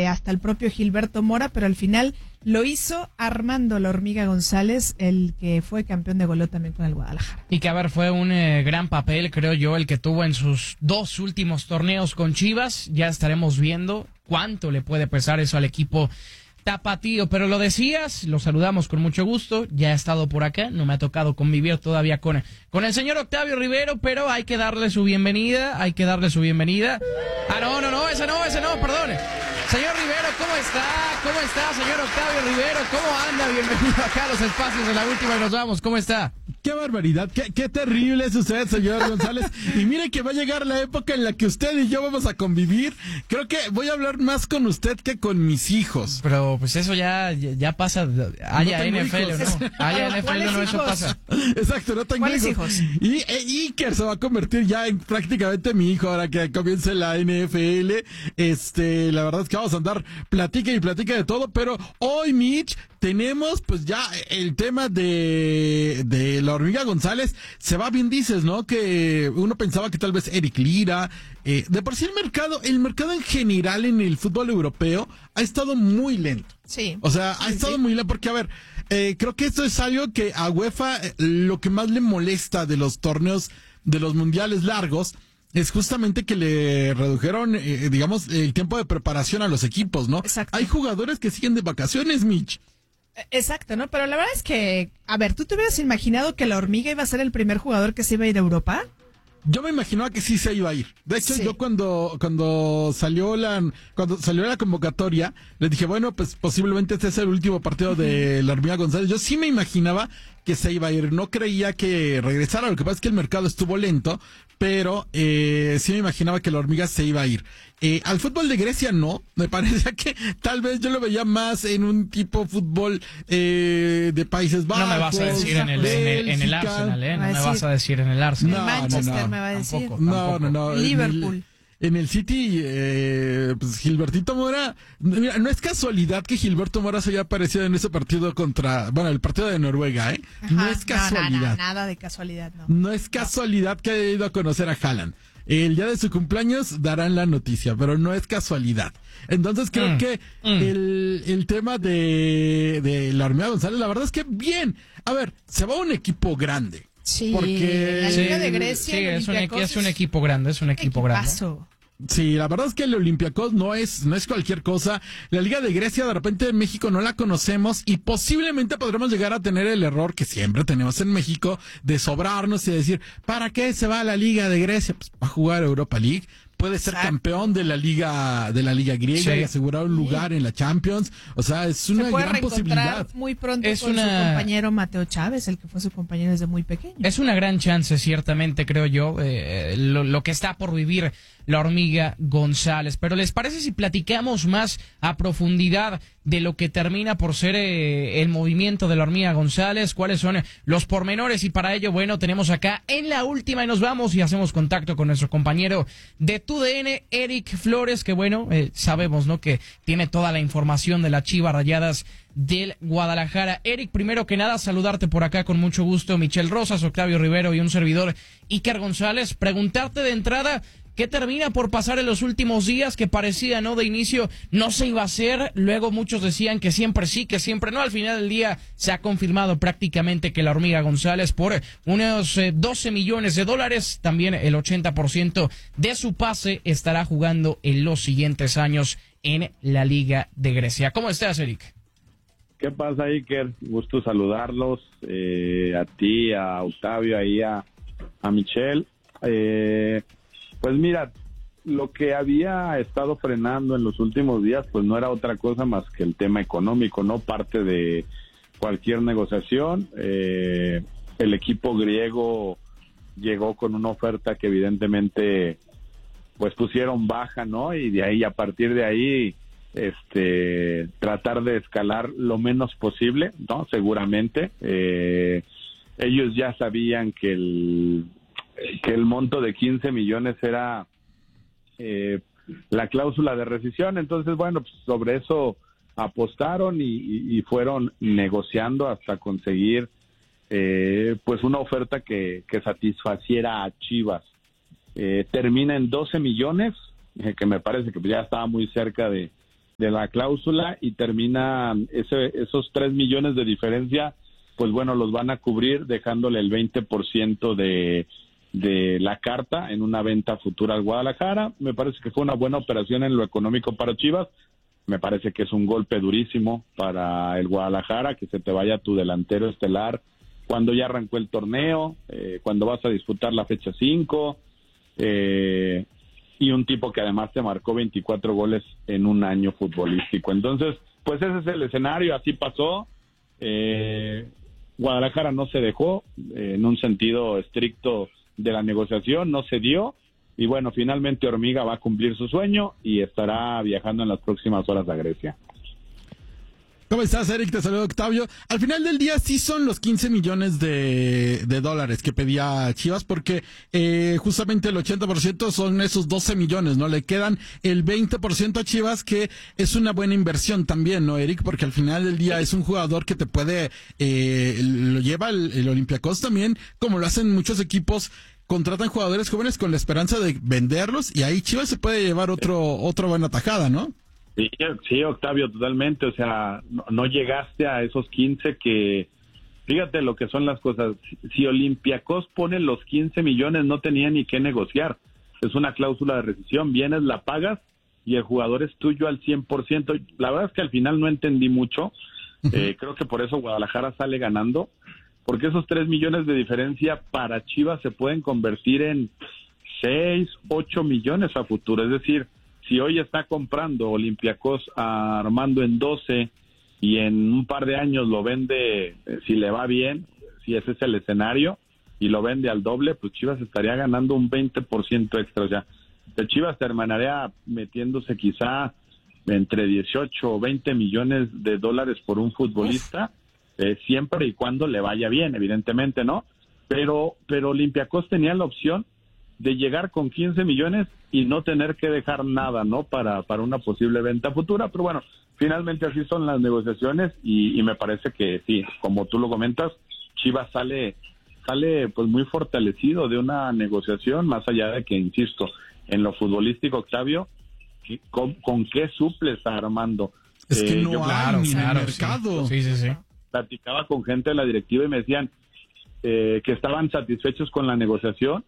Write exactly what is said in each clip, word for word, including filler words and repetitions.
eh, hasta el propio Gilberto Mora, pero al final lo hizo Armando La Hormiga González, el que fue campeón de goleo también con el Guadalajara. Y que a ver, fue un eh, gran papel, creo yo, el que tuvo en sus dos últimos torneos con Chivas. Ya estaremos viendo cuánto le puede pesar eso al equipo tapatío, pero lo decías, lo saludamos con mucho gusto, ya ha estado por acá, no me ha tocado convivir todavía con, con el señor Octavio Rivero, pero hay que darle su bienvenida, hay que darle su bienvenida. Ah, no, no, no, ese no, ese no, perdón. Señor Rivero, ¿cómo está? ¿Cómo está, señor Octavio Rivero? ¿Cómo anda? Bienvenido acá a los espacios de La Última y nos vamos, ¿cómo está? ¡Qué barbaridad! ¡Qué, qué terrible es usted, señor González! Y mire que va a llegar la época en la que usted y yo vamos a convivir. Creo que voy a hablar más con usted que con mis hijos. Pero pues eso ya, ya, ya pasa, haya no N F L o hijos. no. Haya N F L o no, eso pasa. Exacto, no tengo ¿Cuáles hijos. hijos? Y e, Iker se va a convertir ya en prácticamente mi hijo ahora que comience la N F L. Este, la verdad es que vamos a andar platica y platica de todo, pero hoy, Mitch, tenemos pues ya el tema de, de La Hormiga González. Se va bien, dices, ¿no? Que uno pensaba que tal vez Eric Lira, eh, de por sí el mercado, el mercado en general en el fútbol europeo ha estado muy lento. Sí. O sea, ha Sí, estado sí. muy lento porque, a ver, eh, creo que esto es algo que a UEFA eh, lo que más le molesta de los torneos, de los mundiales largos, es justamente que le redujeron, eh, digamos, el tiempo de preparación a los equipos, ¿no? Exacto. Hay jugadores que siguen de vacaciones, Mitch. Exacto, ¿no? Pero la verdad es que, a ver, ¿tú te hubieras imaginado que La Hormiga iba a ser el primer jugador que se iba a ir a Europa? Yo me imaginaba que sí se iba a ir. De hecho, Sí. yo cuando cuando salió la cuando salió la convocatoria, les dije, bueno, pues posiblemente este es el último partido de La Hormiga González. Yo sí me imaginaba que se iba a ir. No creía que regresara. Lo que pasa es que el mercado estuvo lento, pero eh, sí me imaginaba que La Hormiga se iba a ir. Eh, al fútbol de Grecia no. Me parecía que tal vez yo lo veía más en un tipo fútbol eh, de Países Bajos. No me vas a decir en el, en el, en el Bélgica. Arsenal, ¿eh? No Va a me decir- vas a decir en el Arsenal. No, En Manchester no, no. me va a decir. Tampoco. No, no, no. en el- Liverpool. En el City, eh, pues Gilbertito Mora, mira, no es casualidad que Gilberto Mora se haya aparecido en ese partido contra, bueno, el partido de Noruega, ¿eh? Ajá, no es casualidad. No, no, no, nada de casualidad, no. No es casualidad que haya ido a conocer a Haaland. El día de su cumpleaños darán la noticia, pero no es casualidad. Entonces creo Mm, que mm. el, el tema de, de La Hormiga González, la verdad es que bien. A ver, se va a un equipo grande. Sí, Porque- la Liga Sí, de Grecia, sí, el es un, equi- Olympiacos es un equipo grande, es un equipo grande. equipazo. Sí, la verdad es que el Olympiacos no es, no es cualquier cosa. La Liga de Grecia, de repente en México no la conocemos y posiblemente podremos llegar a tener el error que siempre tenemos en México de sobrarnos y decir, ¿para qué se va a la Liga de Grecia? Pues va a jugar Europa League. Puede ser Exacto. campeón de la liga, de la Liga griega Sí. y asegurar un lugar en la Champions. O sea, es una Se puede gran reencontrar posibilidad. muy pronto Es con una- su compañero Mateo Chávez, el que fue su compañero desde muy pequeño. Es una gran chance, ciertamente, creo yo, eh, lo, lo que está por vivir La Hormiga González. Pero ¿les parece si platicamos más a profundidad de lo que termina por ser eh, el movimiento de La Hormiga González? ¿Cuáles son los pormenores? Y para ello, bueno, tenemos acá en La Última y nos vamos y hacemos contacto con nuestro compañero de T U D N, Eric Flores, que bueno, eh, sabemos, ¿no?, que tiene toda la información de las Chivas Rayadas del Guadalajara. Eric, primero que nada, saludarte por acá con mucho gusto. Michel Rosas, Octavio Rivero y un servidor, Iker González. Preguntarte de entrada, ¿qué termina por pasar en los últimos días? Que parecía, ¿no?, de inicio no se iba a hacer. Luego muchos decían que siempre sí, que siempre no. Al final del día se ha confirmado prácticamente que La Hormiga González, por unos eh, doce millones de dólares, también el ochenta por ciento de su pase, estará jugando en los siguientes años en la Liga de Grecia. ¿Cómo estás, Eric? ¿Qué pasa, Iker? Gusto saludarlos, eh, a ti, a Octavio, ahí a, a Michelle. Eh, pues mira, lo que había estado frenando en los últimos días, pues no era otra cosa más que el tema económico, ¿no? Parte de cualquier negociación. Eh, el equipo griego llegó con una oferta que evidentemente pues pusieron baja, ¿no? Y de ahí, a partir de ahí, este, tratar de escalar lo menos posible, ¿no? Seguramente. Eh, ellos ya sabían que el, que el monto de quince millones era eh, la cláusula de rescisión. Entonces, bueno, pues sobre eso apostaron y, y, y fueron negociando hasta conseguir eh, pues una oferta que, que satisfaciera a Chivas. Eh, termina en doce millones, eh, que me parece que ya estaba muy cerca de, de la cláusula y termina ese, esos tres millones de diferencia, pues bueno, los van a cubrir dejándole el veinte por ciento de, de la carta en una venta futura al Guadalajara. Me parece que fue una buena operación en lo económico para Chivas. Me parece que es un golpe durísimo para el Guadalajara, que se te vaya tu delantero estelar cuando ya arrancó el torneo, eh, cuando vas a disputar la fecha cinco, eh, y un tipo que además te marcó veinticuatro goles en un año futbolístico. Entonces, pues ese es el escenario, así pasó. Eh, Guadalajara no se dejó, eh, en un sentido estricto de la negociación, no se dio. Y bueno, finalmente Hormiga va a cumplir su sueño y estará viajando en las próximas horas a Grecia. ¿Cómo estás, Eric? Te saludo, Octavio. Al final del día sí son los quince millones de, de dólares que pedía Chivas, porque eh, justamente el ochenta por ciento son esos doce millones, ¿no? Le quedan el veinte por ciento a Chivas, que es una buena inversión también, ¿no, Eric? Porque al final del día es un jugador que te puede, eh, lo lleva el, el Olympiacos también, como lo hacen muchos equipos. Contratan jugadores jóvenes con la esperanza de venderlos y ahí Chivas se puede llevar otro otra buena tajada, ¿no? Sí, sí, Octavio, totalmente. O sea, no, no llegaste a esos quince que, fíjate lo que son las cosas. Si Olympiacos pone los quince millones, no tenía ni qué negociar. Es una cláusula de rescisión, vienes, la pagas y el jugador es tuyo al cien por ciento. La verdad es que al final no entendí mucho. Eh, creo que por eso Guadalajara sale ganando. Porque esos tres millones de diferencia para Chivas se pueden convertir en seis, ocho millones a futuro. Es decir, si hoy está comprando Olympiacos a Armando en doce y en un par de años lo vende, eh, si le va bien, si ese es el escenario, y lo vende al doble, pues Chivas estaría ganando un veinte por ciento extra. O sea, de Chivas terminaría metiéndose quizá entre dieciocho o veinte millones de dólares por un futbolista. Eh, siempre y cuando le vaya bien, evidentemente, ¿no? Pero pero Olympiacos tenía la opción de llegar con quince millones y no tener que dejar nada, ¿no? Para para una posible venta futura, pero bueno, finalmente así son las negociaciones y, y me parece que sí, como tú lo comentas, Chivas sale sale pues muy fortalecido de una negociación, más allá de que, insisto, en lo futbolístico, Octavio, ¿con, con qué suples a Armando? Es que eh, no yo, hay claro, ni claro, mercado. Sí, sí, sí. Platicaba con gente de la directiva y me decían eh, que estaban satisfechos con la negociación,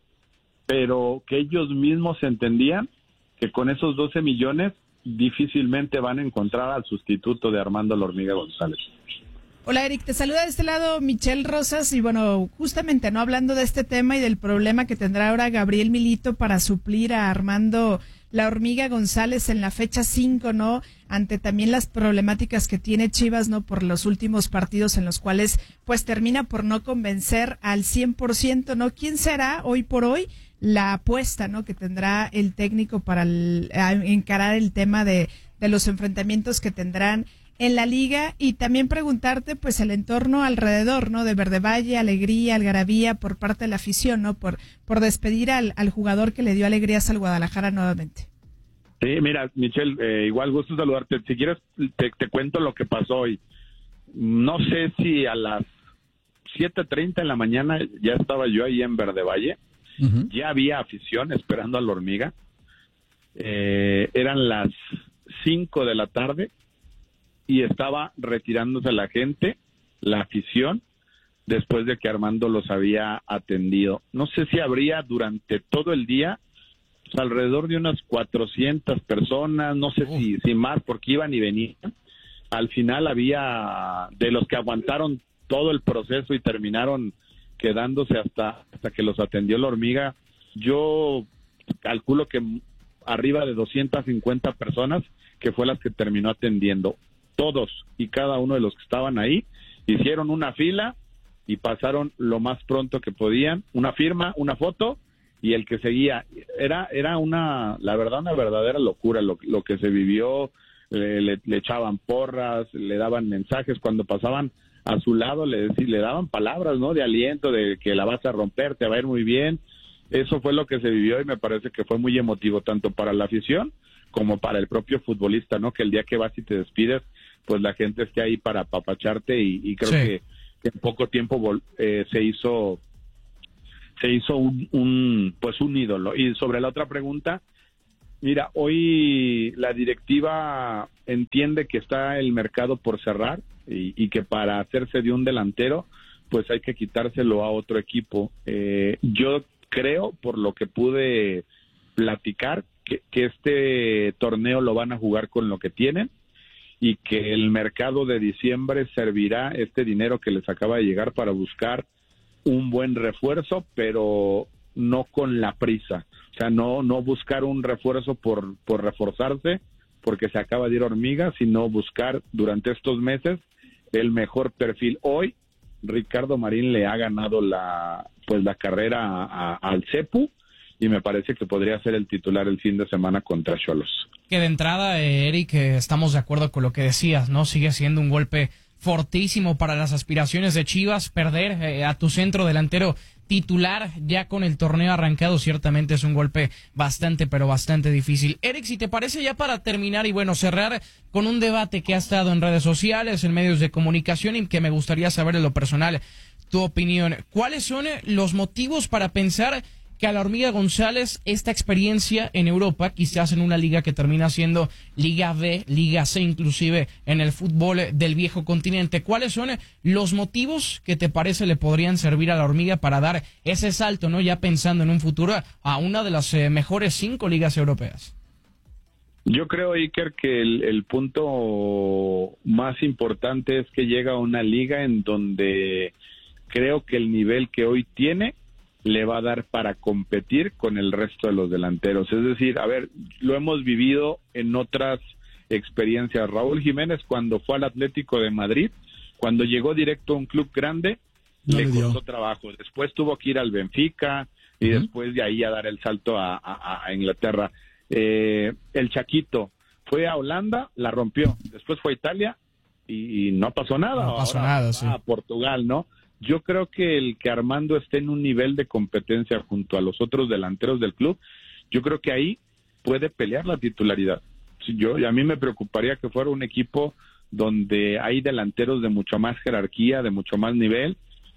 pero que ellos mismos entendían que con esos doce millones difícilmente van a encontrar al sustituto de Armando La Hormiga González. Hola, Eric, te saluda de este lado Michelle Rosas y bueno, justamente no hablando de este tema y del problema que tendrá ahora Gabriel Milito para suplir a Armando La Hormiga González en la fecha cinco, ¿no? Ante también las problemáticas que tiene Chivas, ¿no? Por los últimos partidos en los cuales pues termina por no convencer al cien por ciento, ¿no? ¿Quién será hoy por hoy la apuesta, ¿no? Que tendrá el técnico para el, encarar el tema de, de los enfrentamientos que tendrán en la liga? Y también preguntarte pues el entorno alrededor, ¿no? De Verde Valle, alegría, algarabía por parte de la afición, ¿no? Por por despedir al, al jugador que le dio alegrías al Guadalajara nuevamente. Sí, mira, Michelle, eh, igual gusto saludarte. Si quieres, te, te cuento lo que pasó hoy. No sé si a las siete treinta de la mañana ya estaba yo ahí en Verde Valle. Uh-huh. Ya había afición esperando a La Hormiga. Eh, eran las cinco de la tarde y estaba retirándose la gente, la afición, después de que Armando los había atendido. No sé si habría durante todo el día pues, alrededor de unas cuatrocientas personas, no sé oh. si, si más, porque iban y venían. Al final había, de los que aguantaron todo el proceso y terminaron quedándose hasta, hasta que los atendió La Hormiga, yo calculo que arriba de doscientas cincuenta personas, que fue las que terminó atendiendo. Todos y cada uno de los que estaban ahí hicieron una fila y pasaron lo más pronto que podían, una firma, una foto, y el que seguía. Era era una, la verdad, una verdadera locura lo, lo que se vivió. Eh, le, le echaban porras, le daban mensajes cuando pasaban a su lado, le, le daban palabras, ¿no? De aliento, de que la vas a romper, te va a ir muy bien. Eso fue lo que se vivió y me parece que fue muy emotivo tanto para la afición como para el propio futbolista, ¿no? Que el día que vas y te despides, pues la gente esté ahí para apapacharte y, y creo sí. que, que en poco tiempo eh, se hizo se hizo un, un pues un ídolo. Y sobre la otra pregunta, Mira, hoy la directiva entiende que está el mercado por cerrar y, y que para hacerse de un delantero, pues hay que quitárselo a otro equipo. Eh, yo creo, por lo que pude platicar, que, que este torneo lo van a jugar con lo que tienen y que el mercado de diciembre servirá este dinero que les acaba de llegar para buscar un buen refuerzo, pero no con la prisa. O sea, no no buscar un refuerzo por, por reforzarse, porque se acaba de ir Hormiga, sino buscar durante estos meses el mejor perfil. Hoy, Ricardo Marín le ha ganado la pues la carrera a, a, al Cepu, y me parece que podría ser el titular el fin de semana contra Xolos. Que de entrada, eh, Eric, eh, estamos de acuerdo con lo que decías, ¿no? Sigue siendo un golpe fortísimo para las aspiraciones de Chivas. Perder eh, a tu centro delantero titular ya con el torneo arrancado ciertamente es un golpe bastante, pero bastante difícil. Eric, si te parece, ya para terminar y bueno, cerrar con un debate que ha estado en redes sociales, en medios de comunicación, y que me gustaría saber en lo personal tu opinión. ¿Cuáles son los motivos para pensar que a la Hormiga González esta experiencia en Europa, quizás en una liga que termina siendo Liga B, Liga C inclusive en el fútbol del viejo continente, cuáles son los motivos que te parece le podrían servir a la Hormiga para dar ese salto, no ya pensando en un futuro, a una de las eh, mejores cinco ligas europeas? Yo creo, Iker, que el, el punto más importante es que llega a una liga en donde creo que el nivel que hoy tiene le va a dar para competir con el resto de los delanteros. Es decir, a ver, lo hemos vivido en otras experiencias. Raúl Jiménez, cuando fue al Atlético de Madrid, cuando llegó directo a un club grande, no le, le costó trabajo. Después tuvo que ir al Benfica y uh-huh. después de ahí a dar el salto a, a, a Inglaterra. Eh, el Chaquito fue a Holanda, la rompió. Después fue a Italia y, y no pasó nada. No pasó Ahora nada, sí. A Portugal, ¿no? Yo creo que el que Armando esté en un nivel de competencia junto a los otros delanteros del club, yo creo que ahí puede pelear la titularidad. Yo, a mí me preocuparía que fuera un equipo donde hay delanteros de mucho más jerarquía, de mucho más nivel,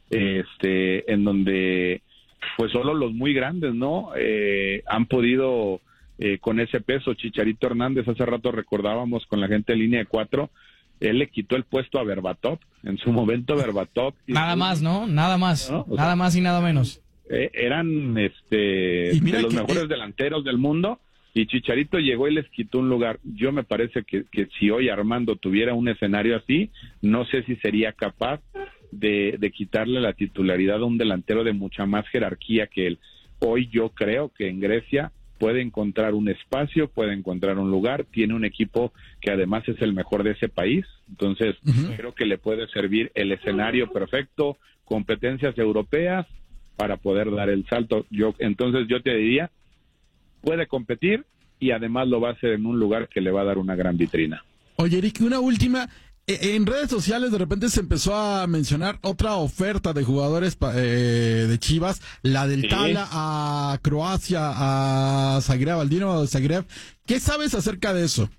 este, en donde pues solo los muy grandes, ¿no? Eh, han podido eh, con ese peso. Chicharito Hernández, hace rato recordábamos con la gente de línea de cuatro, él le quitó el puesto a Berbatov, en su momento Berbatov. Nada más, ¿no? Nada más, ¿no? Nada sea, más y nada menos. Eh, eran este de los mejores delanteros del mundo, y Chicharito llegó y les quitó un lugar. Yo me parece que, que si hoy Armando tuviera un escenario así, no sé si sería capaz de, de quitarle la titularidad a un delantero de mucha más jerarquía que él. Hoy yo creo que en Grecia puede encontrar un espacio, puede encontrar un lugar, tiene un equipo que además es el mejor de ese país, entonces uh-huh. creo que le puede servir el escenario perfecto, competencias europeas para poder dar el salto. Yo entonces yo te diría, puede competir y además lo va a hacer en un lugar que le va a dar una gran vitrina. Oye, Eric, una última. En redes sociales de repente se empezó a mencionar otra oferta de jugadores eh, de Chivas, la del sí. Tala a Croacia, a Zagreb, al Dinamo de Zagreb. ¿Qué sabes acerca de eso?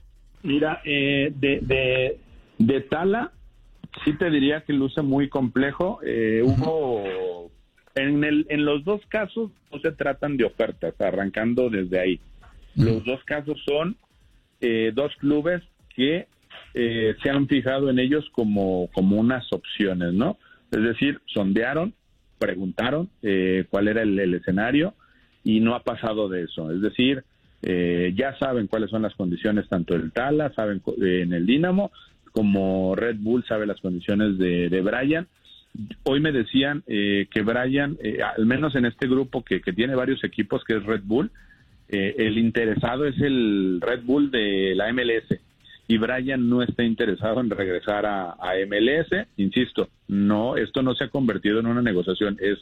Mira, eh, de, de, de Tala sí te diría que luce muy complejo. Eh, uh-huh. Hubo, en, el, en los dos casos no se tratan de ofertas, arrancando desde ahí. Uh-huh. Los dos casos son eh, dos clubes que Eh, se han fijado en ellos como, como unas opciones, ¿no? Es decir, sondearon, preguntaron eh, cuál era el, el escenario y no ha pasado de eso. Es decir, eh, ya saben cuáles son las condiciones tanto del Tala, saben eh, en el Dinamo, como Red Bull sabe las condiciones de, de Brian. Hoy me decían eh, que Brian, eh, al menos en este grupo que, que tiene varios equipos, que es Red Bull, eh, el interesado es el Red Bull de la M L S. Y Brian no está interesado en regresar a, a M L S, insisto, no, esto no se ha convertido en una negociación, es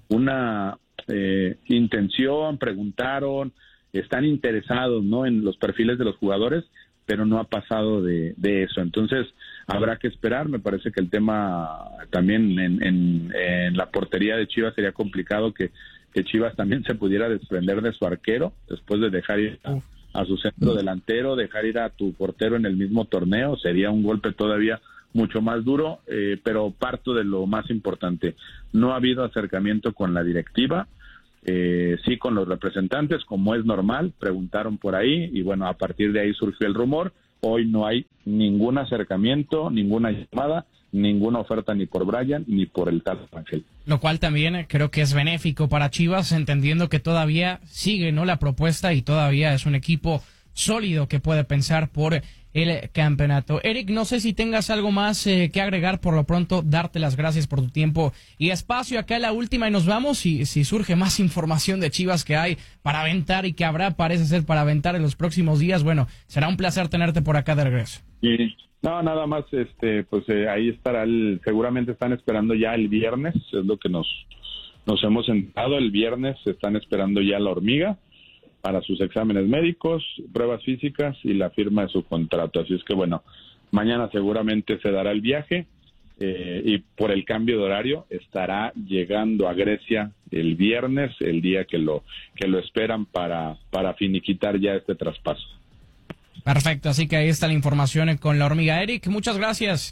una eh, intención, preguntaron, están interesados, ¿no?, en los perfiles de los jugadores, pero no ha pasado de, de eso. Entonces habrá que esperar. Me parece que el tema también en, en, en la portería de Chivas sería complicado que, que Chivas también se pudiera desprender de su arquero después de dejar ir a, a su centro delantero, dejar ir a tu portero en el mismo torneo. Sería un golpe todavía mucho más duro, eh, pero parto de lo más importante. No ha habido acercamiento con la directiva. eh, sí con los representantes, como es normal, preguntaron por ahí y bueno, a partir de ahí surgió el rumor. Hoy no hay ningún acercamiento, ninguna llamada, ninguna oferta ni por Brian ni por el tal Ángel. Lo cual también creo que es benéfico para Chivas, entendiendo que todavía sigue, ¿no?, la propuesta y todavía es un equipo sólido que puede pensar por el campeonato. Eric, no sé si tengas algo más eh, que agregar. Por lo pronto, darte las gracias por tu tiempo y espacio. Acá la última y nos vamos. Y si surge más información de Chivas que hay para aventar y que habrá, parece ser, para aventar en los próximos días, bueno, será un placer tenerte por acá de regreso. Sí. No, nada más, este, pues eh, ahí estará, el, seguramente están esperando ya el viernes, es lo que nos, nos hemos sentado, el viernes están esperando ya la hormiga para sus exámenes médicos, pruebas físicas y la firma de su contrato. Así es que bueno, mañana seguramente se dará el viaje eh, y por el cambio de horario estará llegando a Grecia el viernes, el día que lo que lo esperan para, para finiquitar ya este traspaso. Perfecto, así que ahí está la información con la hormiga. Eric, muchas gracias.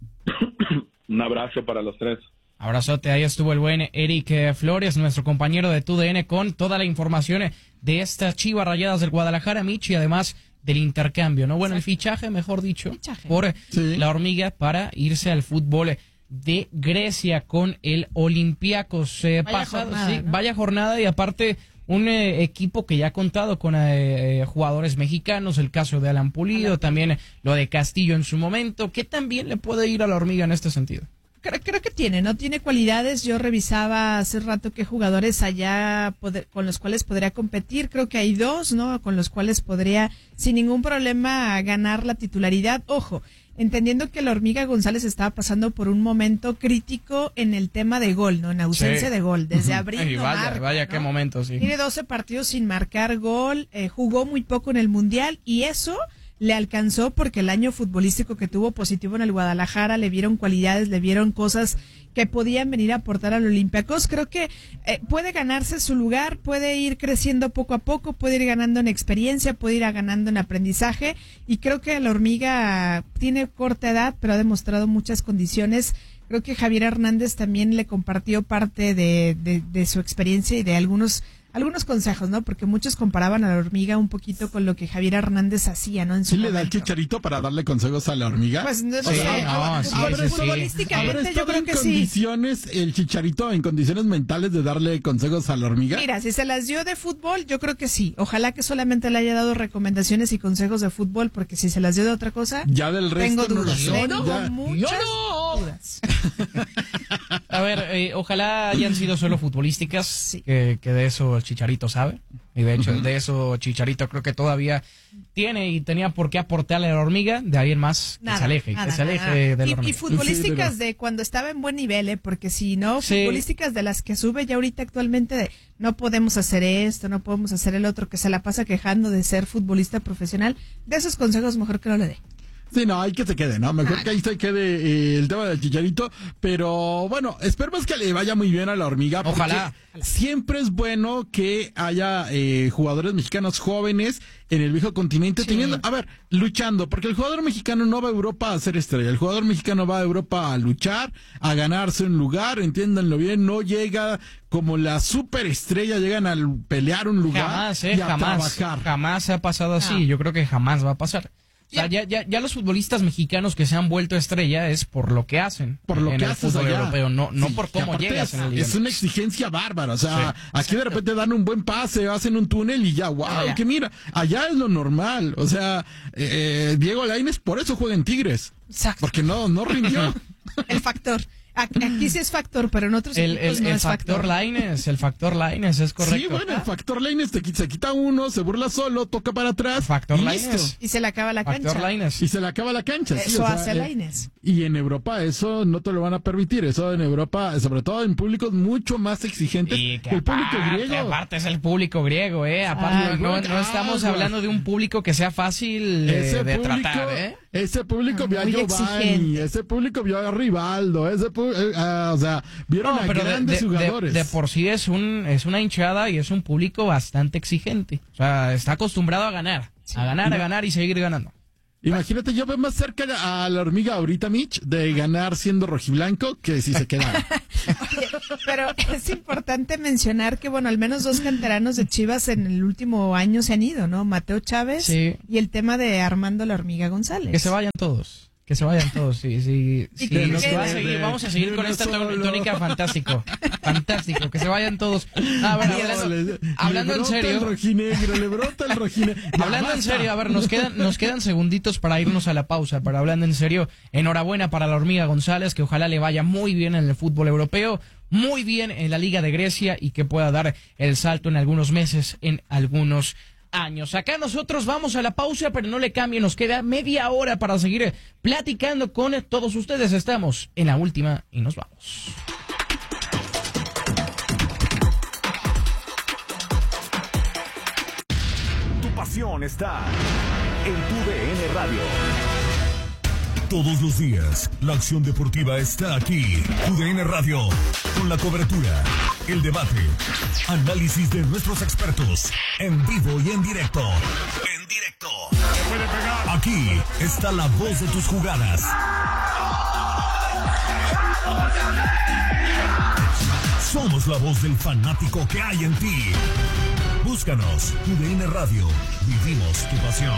Un abrazo para los tres. Abrazote, ahí estuvo el buen Eric Flores, nuestro compañero de T U D N, con toda la información de estas Chivas Rayadas del Guadalajara, Michi, además del intercambio, ¿no? Bueno, el fichaje, mejor dicho, Fichaje. por Sí. la hormiga para irse al fútbol de Grecia con el Olympiacos. Eh, Vaya pasado, jornada, sí, ¿no? vaya jornada y aparte un eh, equipo que ya ha contado con eh, jugadores mexicanos, el caso de Alan Pulido, Alan. también lo de Castillo en su momento. ¿Qué también le puede ir a la hormiga en este sentido? Creo, creo que tiene, ¿no? Tiene cualidades. Yo revisaba hace rato qué jugadores allá poder- con los cuales podría competir. Creo que hay dos, ¿no? Con los cuales podría sin ningún problema ganar la titularidad. Ojo, entendiendo que la hormiga González estaba pasando por un momento crítico en el tema de gol, ¿no? En ausencia Sí. de gol. Desde abril Ay, no vaya, marca, vaya, ¿no? qué momento, sí. Tiene doce partidos sin marcar gol, eh, jugó muy poco en el Mundial y eso le alcanzó porque el año futbolístico que tuvo positivo en el Guadalajara le vieron cualidades, le vieron cosas que podían venir a aportar al Olympiacos. Creo que eh, puede ganarse su lugar, puede ir creciendo poco a poco, puede ir ganando en experiencia, puede ir ganando en aprendizaje y creo que la hormiga tiene corta edad, pero ha demostrado muchas condiciones. Creo que Javier Hernández también le compartió parte de, de, de su experiencia y de algunos algunos consejos, ¿no? Porque muchos comparaban a la hormiga un poquito con lo que Javier Hernández hacía, ¿no? En su ¿Sí le da el momento. chicharito para darle consejos a la hormiga? Pues no, no Sí, sé, no, sí, fut- sí, sí. futbolísticamente ¿Habrá yo estado creo en que sí. condiciones el chicharito, en condiciones mentales de darle consejos a la hormiga? Mira, si se las dio de fútbol, yo creo que sí. Ojalá que solamente le haya dado recomendaciones y consejos de fútbol, porque si se las dio de otra cosa, Ya del resto tengo no lo dudas. sé. Tengo Ya- muchas Yo no. dudas. A ver, eh, ojalá hayan sido solo futbolísticas, Sí. que, que de eso el Chicharito sabe. Y de hecho, de eso Chicharito creo que todavía tiene y tenía por qué aportarle a la hormiga. De ahí en más, que Nada, se aleje, nada, que se aleje nada. de la Y, hormiga. y futbolísticas Sí, de cuando estaba en buen nivel, ¿eh? Porque si no, Sí. futbolísticas de las que sube ya ahorita actualmente de no podemos hacer esto, no podemos hacer el otro, que se la pasa quejando de ser futbolista profesional, de esos consejos mejor que no le dé. Sí, no, hay que se quede, ¿no? Mejor que ahí se quede eh, el tema del chicharito. Pero bueno, esperemos que le vaya muy bien a la hormiga. porque Ojalá. Siempre es bueno que haya eh, jugadores mexicanos jóvenes en el viejo continente Sí. teniendo, a ver, luchando. Porque el jugador mexicano no va a Europa a ser estrella. El jugador mexicano va a Europa a luchar, a ganarse un lugar, entiéndanlo bien. No llega como la superestrella, llegan a pelear un lugar Jamás, eh, y a jamás. trabajar. Jamás ha pasado así. No. Yo creo que jamás va a pasar. O sea, ya, ya, ya los futbolistas mexicanos que se han vuelto estrella es por lo que hacen Por lo en que el haces fútbol allá. europeo, no, no Sí, por que cómo aparte llegas es, en el es una exigencia bárbara, o sea, Sí. aquí de repente dan un buen pase, hacen un túnel y ya, wow, Ah, ya. que mira, allá es lo normal, o sea, eh, Diego Lainez por eso juega en Tigres, Exacto. porque no, no rindió. El factor. Aquí aquí sí es factor, pero en otros El, equipos el, no el es factor factor. Lainez, el factor Lainez es correcto. Sí, bueno, el factor Lainez te, qui- se quita uno, se burla solo, toca para atrás, Factor y Lainez. listo. Y se le acaba la Factor cancha. Lainez. Y se le acaba la cancha. sí, Eso o sea, hace eh, Lainez. Y en Europa eso no te lo van a permitir. Eso en Europa, sobre todo en públicos mucho más exigentes Y que que el público aparte, griego. aparte es el público griego, ¿eh? Aparte, Ay, no, güey, no estamos ah, hablando de un público que sea fácil eh, Ese de público, tratar, ¿eh? ese público vio a Muy Giovanni, exigente. ese público vio a Rivaldo, ese pu- eh, ah, o sea, vieron No, a pero de, grandes de- de- jugadores. de por sí es un es una hinchada y es un público bastante exigente. O sea, está acostumbrado a ganar, a ganar, a ganar y seguir ganando. Imagínate, yo veo más cerca a la hormiga ahorita, Mitch, de ganar siendo rojiblanco que si se quedara. Oye, pero es importante mencionar que, bueno, al menos dos canteranos de Chivas en el último año se han ido, ¿no? Mateo Chávez Sí. y el tema de Armando la Hormiga González. Que se vayan todos. Que se vayan todos, sí, sí. Y sí, que sí, quede- va a seguir, vamos a seguir con esta Solo. tónica, fantástico. Fantástico, que se vayan todos. Ah, bueno, No, hablando, le- hablando le en brota el serio. rojinegro, le brota el rojinegro. Ya Hablando en basta. serio, a ver, nos quedan, nos quedan segunditos para irnos a la pausa, pero hablando en serio, enhorabuena para la Hormiga González, que ojalá le vaya muy bien en el fútbol europeo, muy bien en la Liga de Grecia y que pueda dar el salto en algunos meses, en algunos años. Acá nosotros vamos a la pausa, pero no le cambie, nos queda media hora para seguir platicando con todos ustedes. Estamos en la última y nos vamos. Tu pasión está en tu D N Radio. Todos los días, la acción deportiva está aquí. Tu D N Radio, con la cobertura, el debate, análisis de nuestros expertos, en vivo y en directo. En directo. Aquí está la voz de tus jugadas. Somos la voz del fanático que hay en ti. Búscanos, Tu D N Radio. Vivimos tu pasión.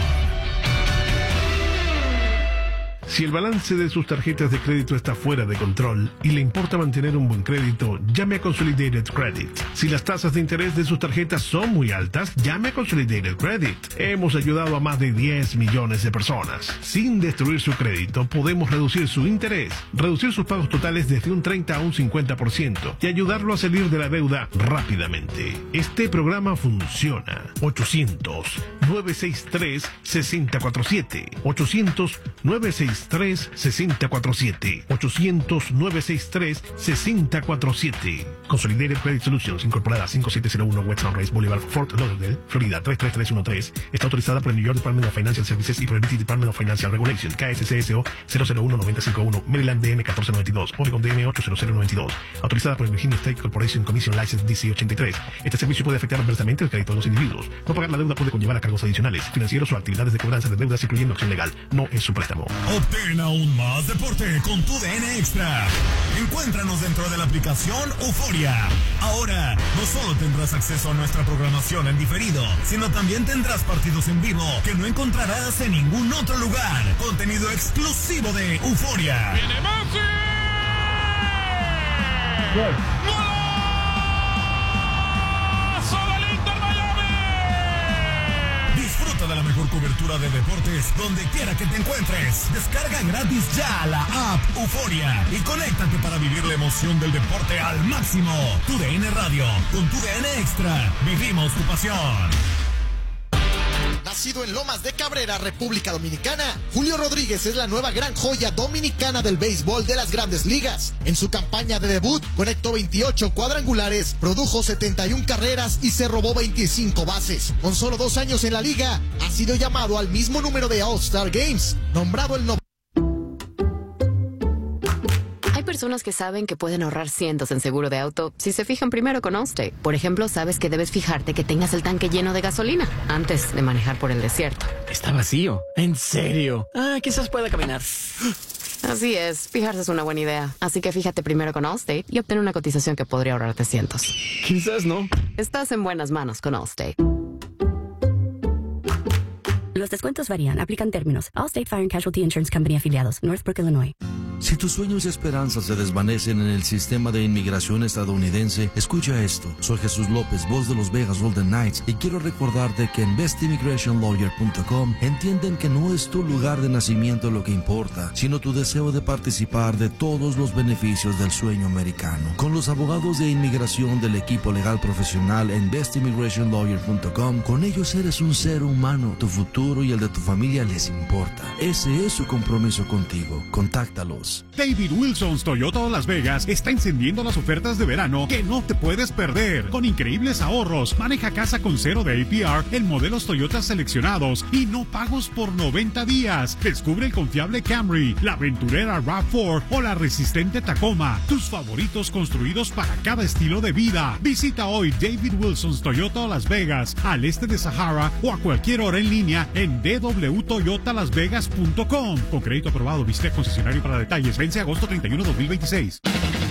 Si el balance de sus tarjetas de crédito está fuera de control y le importa mantener un buen crédito, llame a Consolidated Credit. Si las tasas de interés de sus tarjetas son muy altas, llame a Consolidated Credit. Hemos ayudado a más de diez millones de personas. Sin destruir su crédito, podemos reducir su interés, reducir sus pagos totales desde un treinta a un cincuenta por ciento y ayudarlo a salir de la deuda rápidamente. Este programa funciona. ochocientos, nueve seis tres, seis cero cuatro siete. ochocientos, nueve seis tres, seis cero cuatro siete. ochocientos, nueve seis tres, seis cero cuatro siete. Consolidated Credit Solutions, incorporada cinco siete cero uno West Sunrise Boulevard, Fort Lauderdale, Florida tres tres tres uno tres. Está autorizada por el New York Department of Financial Services y por el B T Department of Financial Regulation. K S C S O cero cero uno nueve cinco uno. Maryland D M uno cuatro nueve dos. Oregon D M ocho cero cero nueve dos. Autorizada por el Virginia State Corporation Commission License D C ochenta y tres. Este servicio puede afectar adversamente el crédito de los individuos. No pagar la deuda puede conllevar a cargos adicionales, financieros o actividades de cobranza de deudas, incluyendo acción legal. No es su préstamo. Obtén aún más deporte con tu D N Extra. Encuéntranos dentro de la aplicación Euforia. Ahora, no solo tendrás acceso a nuestra programación en diferido, sino también tendrás partidos en vivo que no encontrarás en ningún otro lugar. Contenido exclusivo de Euforia. ¡Viene Messi! Disfruta de la mejor cobertura de deportes donde quiera que te encuentres. Descarga gratis ya la app Euforia y conéctate para vivir la emoción del deporte al máximo. Tu D N Radio, con Tu D N Extra, vivimos tu pasión. Nacido en Lomas de Cabrera, República Dominicana, Julio Rodríguez es la nueva gran joya dominicana del béisbol de las Grandes Ligas. En su campaña de debut, conectó veintiocho cuadrangulares, produjo setenta y una carreras y se robó veinticinco bases. Con solo dos años en la liga, ha sido llamado al mismo número de All-Star Games, nombrado el noveno. Hay personas que saben que pueden ahorrar cientos en seguro de auto si se fijan primero con Allstate. Por ejemplo, sabes que debes fijarte que tengas el tanque lleno de gasolina antes de manejar por el desierto. Está vacío. ¿En serio? Ah, quizás pueda caminar. Así es, fijarse es una buena idea. Así que fíjate primero con Allstate y obtén una cotización que podría ahorrarte cientos. Quizás no. Estás en buenas manos con Allstate. Los descuentos varían. Aplican términos. Allstate Fire and Casualty Insurance Company afiliados. Northbrook, Illinois. Si tus sueños y esperanzas se desvanecen en el sistema de inmigración estadounidense, escucha esto. Soy Jesús López, voz de los Vegas Golden Knights, y quiero recordarte que en best immigration lawyer punto com entienden que no es tu lugar de nacimiento lo que importa, sino tu deseo de participar de todos los beneficios del sueño americano. Con los abogados de inmigración del equipo legal profesional en best immigration lawyer punto com, con ellos eres un ser humano. Tu futuro y el de tu familia les importa. Ese es su compromiso contigo. Contáctalos. David Wilson's Toyota Las Vegas está encendiendo las ofertas de verano que no te puedes perder. Con increíbles ahorros, maneja casa con cero de A P R en modelos Toyota seleccionados y no pagos por noventa días. Descubre el confiable Camry, la aventurera RAV cuatro o la resistente Tacoma. Tus favoritos construidos para cada estilo de vida. Visita hoy David Wilson's Toyota Las Vegas, al este de Sahara, o a cualquier hora en línea en d w toyota las vegas punto com. Con crédito aprobado, visita el concesionario para detalles. Vence agosto treinta y uno de dos mil veintiséis.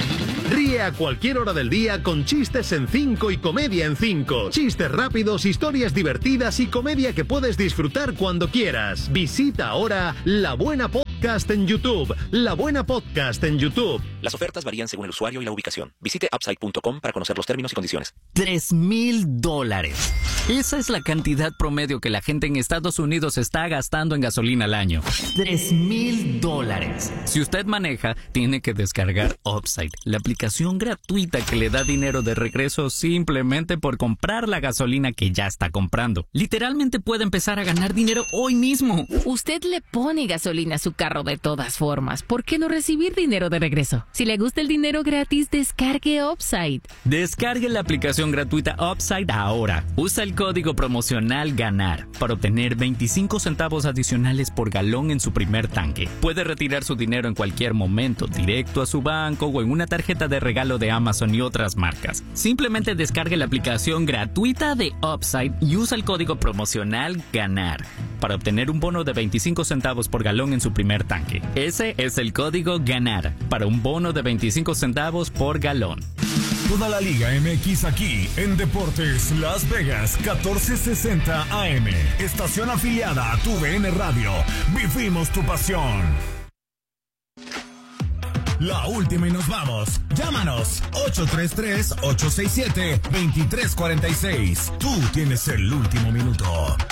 Ríe a cualquier hora del día con chistes en cinco y comedia en cinco. Chistes rápidos, historias divertidas y comedia que puedes disfrutar cuando quieras. Visita ahora La Buena Podcast en YouTube. La Buena Podcast en YouTube. Las ofertas varían según el usuario y la ubicación. Visite upside punto com para conocer los términos y condiciones. Tres mil dólares. Esa es la cantidad promedio que la gente en Estados Unidos está gastando en gasolina al año. Tres mil dólares. Si usted maneja, tiene que descargar Upside, la aplicación gratuita que le da dinero de regreso simplemente por comprar la gasolina que ya está comprando. Literalmente puede empezar a ganar dinero hoy mismo. Usted le pone gasolina a su carro de todas formas. ¿Por qué no recibir dinero de regreso? Si le gusta el dinero gratis, descargue Upside. Descargue la aplicación gratuita Upside ahora. Usa el código promocional GANAR para obtener veinticinco centavos adicionales por galón en su primer tanque. Puede retirar su dinero en cualquier momento, directo a su banco o en una tarjeta de regalo de Amazon y otras marcas. Simplemente descargue la aplicación gratuita de Upside y usa el código promocional GANAR para obtener un bono de veinticinco centavos por galón en su primer tanque. Ese es el código GANAR para un bono de veinticinco centavos por galón. Toda la Liga M X aquí en Deportes Las Vegas catorce sesenta A M. Estación afiliada a tu V N Radio. Vivimos tu pasión. La última y nos vamos. Llámanos ocho tres tres, ocho seis siete, dos tres cuatro seis. Tú tienes el último minuto.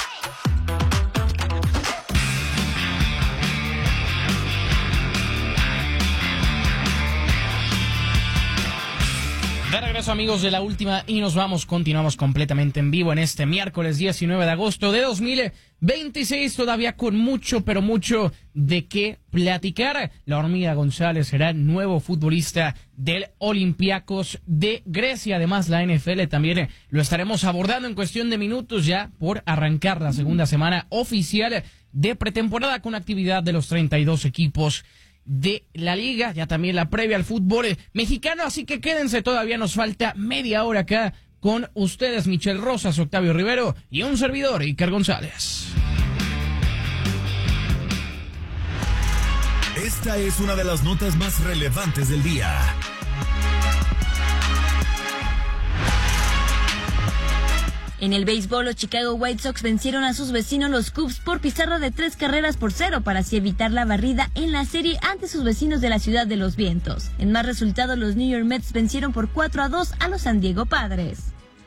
De regreso, amigos, de la última y nos vamos. Continuamos completamente en vivo en este miércoles diecinueve de agosto de dos mil veintiséis, todavía con mucho, pero mucho de qué platicar. La Hormiga González será nuevo futbolista del Olympiacos de Grecia. Además, la N F L también lo estaremos abordando en cuestión de minutos, ya por arrancar la segunda semana oficial de pretemporada con actividad de los treinta y dos equipos de la liga, ya también la previa al fútbol mexicano, así que quédense, todavía nos falta media hora acá con ustedes, Michelle Rosas, Octavio Rivero y un servidor, Iker González. Esta es una de las notas más relevantes del día. En el béisbol, los Chicago White Sox vencieron a sus vecinos los Cubs por pizarra de tres carreras por cero para así evitar la barrida en la serie ante sus vecinos de la Ciudad de los Vientos. En más resultados, los New York Mets vencieron por cuatro a dos a los San Diego Padres.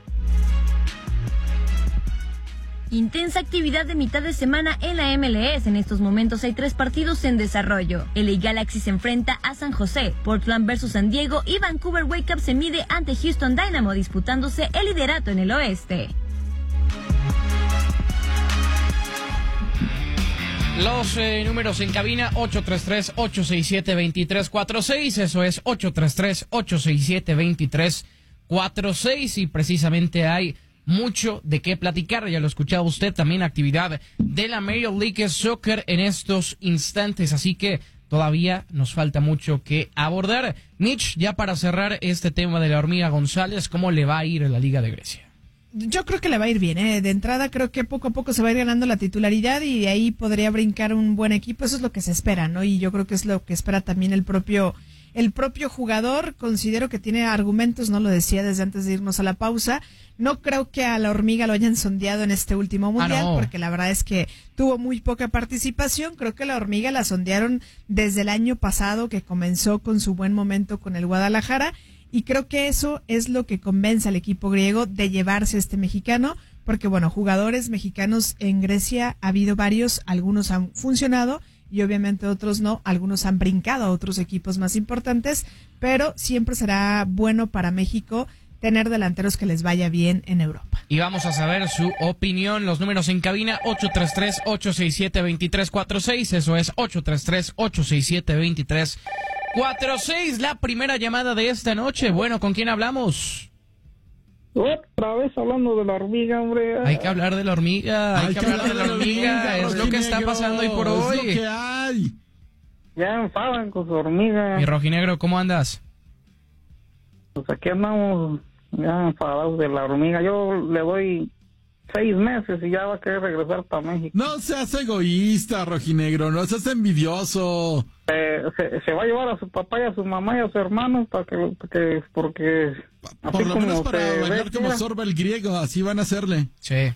Intensa actividad de mitad de semana en la M L S. En estos momentos hay tres partidos en desarrollo. L A Galaxy se enfrenta a San José, Portland versus San Diego y Vancouver Wake Up se mide ante Houston Dynamo, disputándose el liderato en el oeste. Los eh, números en cabina, ocho tres tres, ocho seis siete, dos tres cuatro seis, eso es ocho tres tres, ocho seis siete, dos tres cuatro seis, y precisamente hay mucho de qué platicar, ya lo escuchaba usted, también actividad de la Major League Soccer en estos instantes, así que todavía nos falta mucho que abordar. Mitch, ya para cerrar este tema de la Hormiga González, ¿cómo le va a ir a la Liga de Grecia? Yo creo que le va a ir bien, ¿eh? De entrada creo que poco a poco se va a ir ganando la titularidad y de ahí podría brincar un buen equipo, eso es lo que se espera, ¿no? Y yo creo que es lo que espera también el propio el propio jugador. Considero que tiene argumentos, no lo decía desde antes de irnos a la pausa. No creo que a la Hormiga lo hayan sondeado en este último mundial, ah, no. porque la verdad es que tuvo muy poca participación. Creo que la Hormiga la sondearon desde el año pasado, que comenzó con su buen momento con el Guadalajara. Y creo que eso es lo que convence al equipo griego de llevarse a este mexicano, porque bueno, jugadores mexicanos en Grecia ha habido varios, algunos han funcionado y obviamente otros no, algunos han brincado a otros equipos más importantes, pero siempre será bueno para México tener delanteros que les vaya bien en Europa. Y vamos a saber su opinión, los números en cabina, ocho tres tres, ocho seis siete, dos tres cuatro seis, eso es ocho tres tres, ocho seis siete, dos tres cuatro seis, la primera llamada de esta noche. Bueno, ¿con quién hablamos? Otra vez hablando de la hormiga, hombre. Hay que hablar de la hormiga, hay, hay que, que hablar de la hormiga, hormiga es lo que está pasando hoy por hoy. Es lo que hay. Ya enfadan con su hormiga. Mi rojinegro, ¿cómo andas? Pues aquí andamos ya enfadados de la hormiga. Yo le doy seis meses y ya va a querer regresar para México. No seas egoísta, rojinegro, no seas envidioso. eh, se, se va a llevar a su papá y a su mamá y a su hermano para que, que porque por así lo como menos para se bailar ve, como mira, Sorba el griego, así van a hacerle. Sí.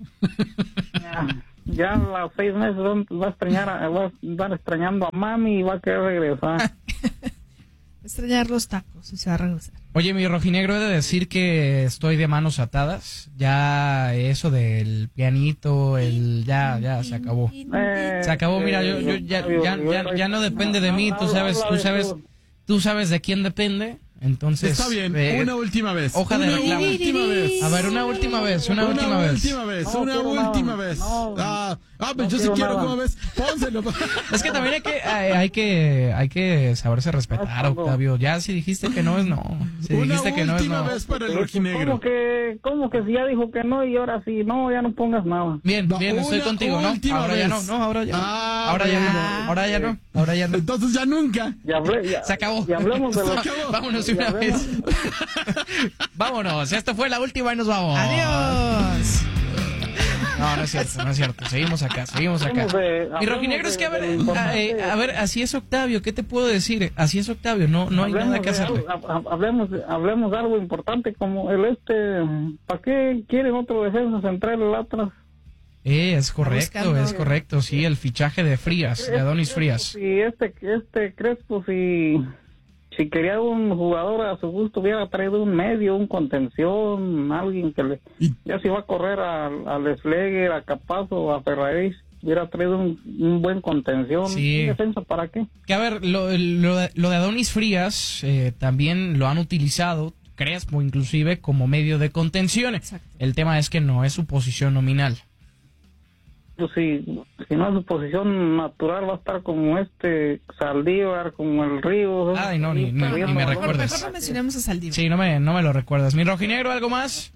ya, ya a los seis meses va a extrañar a, va a estar extrañando a mami y va a querer regresar. Extrañar los tacos y se va a regresar. Oye, mi rojinegro, he de decir que estoy de manos atadas. Ya eso del pianito, el ya, ya se acabó. Eh, Se acabó, mira, yo, yo ya, ya, ya, ya no depende de mí, tú sabes, tú sabes, tú sabes de quién depende. Entonces, está bien, eh, una última vez. Hoja de una reclamo. última vez. A ver, una última vez, una, una última vez. última vez, No, una quiero última nada. vez. No, ah, ah, pues no yo sí quiero quiero, nada. ¿cómo ves? Pónselo. Es que también hay que, hay, hay que, hay que saberse respetar, Octavio. Ya si dijiste que no es no. Si Una dijiste que no es última no. vez para el ¿Cómo rojinegro. que, cómo que si ya dijo que no y ahora sí? No, ya no pongas nada. Bien, No, bien, estoy una contigo, ¿no? última Ahora ya no, vez. no, ahora ya no. Ah, Ahora ya bueno. no, ahora ya no, ahora ya no. Entonces ya nunca. Ya hablé, ya, Se acabó. ya hablemos de Se los... acabó. Vámonos Ya una hablemos. vez. Vámonos, esta fue la última y nos vamos. Adiós. No, no es cierto, no es cierto. Seguimos acá, seguimos acá. Hablemos de- Mi hablemos rojinegro es de- que, a ver, de a, importante- eh, a ver, así es Octavio, ¿qué te puedo decir? Así es Octavio, no, no hay Hablemos nada que de hacerle. algo- hab- Hablemos, de- hablemos de algo importante como el este. ¿Para qué quieren otro defensa central el Atlas? Eh, es correcto, buscando- es correcto, sí, el fichaje de Frías, de Adonis Frías. Si este, este Crespo, si, si quería un jugador a su gusto, hubiera traído un medio, un contención, alguien que le. Y- Ya si va a correr a, a Lesleger, a Capazo, a Ferraris, hubiera traído un, un buen contención. Sí. ¿Un defensa para qué? Que a ver, lo, lo, de- lo de Adonis Frías eh, también lo han utilizado, Crespo inclusive, como medio de contención. Exacto. El tema es que no es su posición nominal. Pues si, si no es su posición natural, va a estar como este Saldívar, como el Río. Ay, no, ni- ahí ni- perdiendo ni me balón. Mejor, recuerdes. mejor no mencionemos a Saldívar. Sí, no me, no me lo recuerdas. Mi rojinegro, ¿algo más?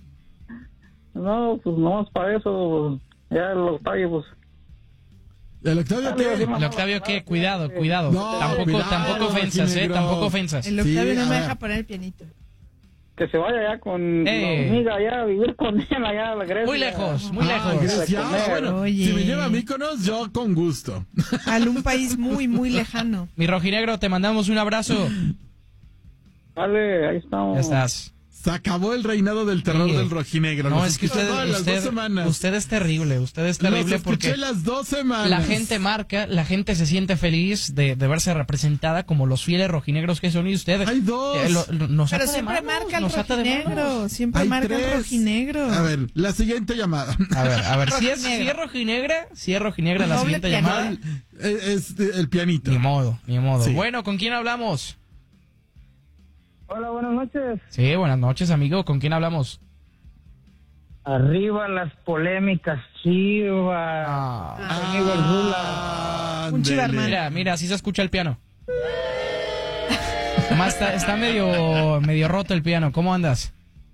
No, pues no, para eso, ya el Octavio, pues. ¿El Octavio qué? El Octavio, ¿qué? Cuidado, cuidado. No, tampoco, cuidado, tampoco ofensas, ¿eh? rojinegro. Tampoco ofensas. El Octavio Sí, no me a deja ver. poner el pianito. Que se vaya ya con Eh. la hormiga, allá a vivir con él allá a la Grecia. Muy lejos, muy Ah, lejos. Grecia. Ah, bueno, Oye. si me lleva a Míconos, yo con gusto. A un país muy, muy lejano. Mi rojinegro, te mandamos un abrazo. Vale, ahí estamos. Ya estás. Se acabó el reinado del terror Sí. del rojinegro. No, Los es que escuché usted, todas las usted, dos semanas. usted es terrible, usted es Los terrible escuché porque las dos semanas. la gente marca, la gente se siente feliz de, de verse representada como los fieles rojinegros que son y usted Hay dos. eh, lo- lo- nos Pero ata de siempre manos, marca el nos ata de manos. rojinegro. Siempre Hay marca el tres. rojinegro. A ver, la siguiente llamada. A ver, a ver, si es, si Rojinegra. es rojinegra, si es rojinegra la Doble siguiente piano. llamada. Es, es, eh, el pianito. Ni modo, ni modo. Sí. Bueno, ¿con quién hablamos? Hola, buenas noches. Sí, buenas noches, amigo. ¿Con quién hablamos? Arriba las polémicas, Chivas. Amigo el Rula. Ah, Un chivarmán. Mira, mira, así se escucha el piano. Además está, está medio, medio roto el piano. ¿Cómo andas?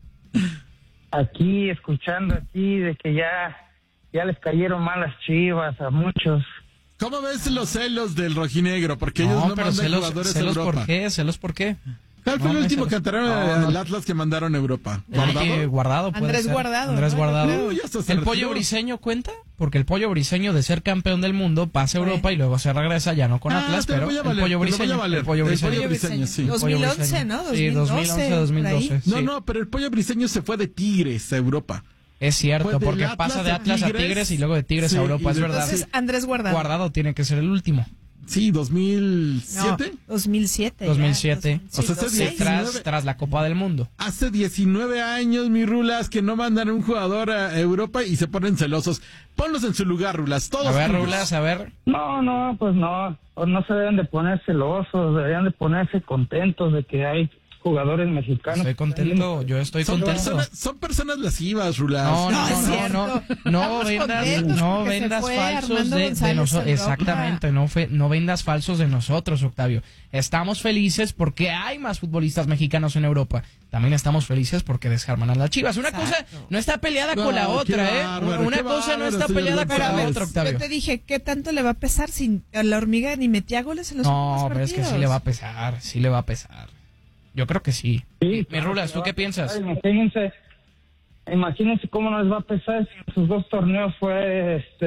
Aquí, escuchando aquí de que ya, ya les cayeron mal las Chivas a muchos. ¿Cómo ves los celos del rojinegro? Porque ellos no pero mandan celos, jugadores a celos Europa. ¿por qué? ¿Celos por qué? ¿Cuál fue No, el no último celos. que entraron No, al no. Atlas que mandaron a Europa? Eh, ¿Guardado? Guardado puede Andrés ser. Guardado, Andrés ¿no? Guardado. Uy, ya hasta se ¿El retiró. pollo briseño cuenta? Porque el pollo briseño de ser campeón del mundo pasa a Europa y luego se regresa ya no con Ah, Atlas, te lo pero voy a el valer, pollo te lo voy a briseño. valer. El pollo El briseño. pollo briseño, sí. El pollo dos mil once, briseño. ¿no? Sí, dos mil once, dos mil doce. por ahí. No, sí. no, pero el pollo briseño se fue de Tigres a Europa. Es cierto, Fue del porque Atlas pasa de a Atlas a Tigres. Tigres y luego de Tigres Sí, a Europa, y es de- verdad. Entonces, Andrés Guardado. Guardado tiene que ser el último. Sí, dos mil No, siete. dos mil siete. dos mil ya, siete. dos- O sea, sí, ese dos- Sí, diecinueve. tras, tras la Copa del Mundo. Hace diecinueve años, mi Rulas, que no mandan un jugador a Europa y se ponen celosos. Ponlos en su lugar, Rulas. Todos A ver, tuyos. Rulas, a ver. No, no, pues no. No se deben de poner celosos, deberían de ponerse contentos de que hay jugadores mexicanos. Estoy contento, yo estoy Son contento. personas, son personas lascivas, Rulas. No, No, no, es no, cierto. no, no Estamos vendas, contentos no porque se vendas fue falsos Armando de, de González nosotros. en Europa. Exactamente, no, fe, no vendas falsos de nosotros, Octavio. Estamos felices porque hay más futbolistas mexicanos en Europa. También estamos felices porque desarman a las Chivas. Una cosa no está peleada No, con la qué otra, ¿eh? bárbaro, Una qué cosa no bárbaro, está señor peleada con la González. otra, Octavio. Yo te dije, ¿qué tanto le va a pesar si a la hormiga ni metía goles en los últimos No, pero es partidos? que sí le va a pesar, sí le va a pesar. Yo creo que sí. Sí, Mi Rulas, ¿tú qué piensas? Imagínense, imagínense cómo nos va a pesar si en sus dos torneos fue este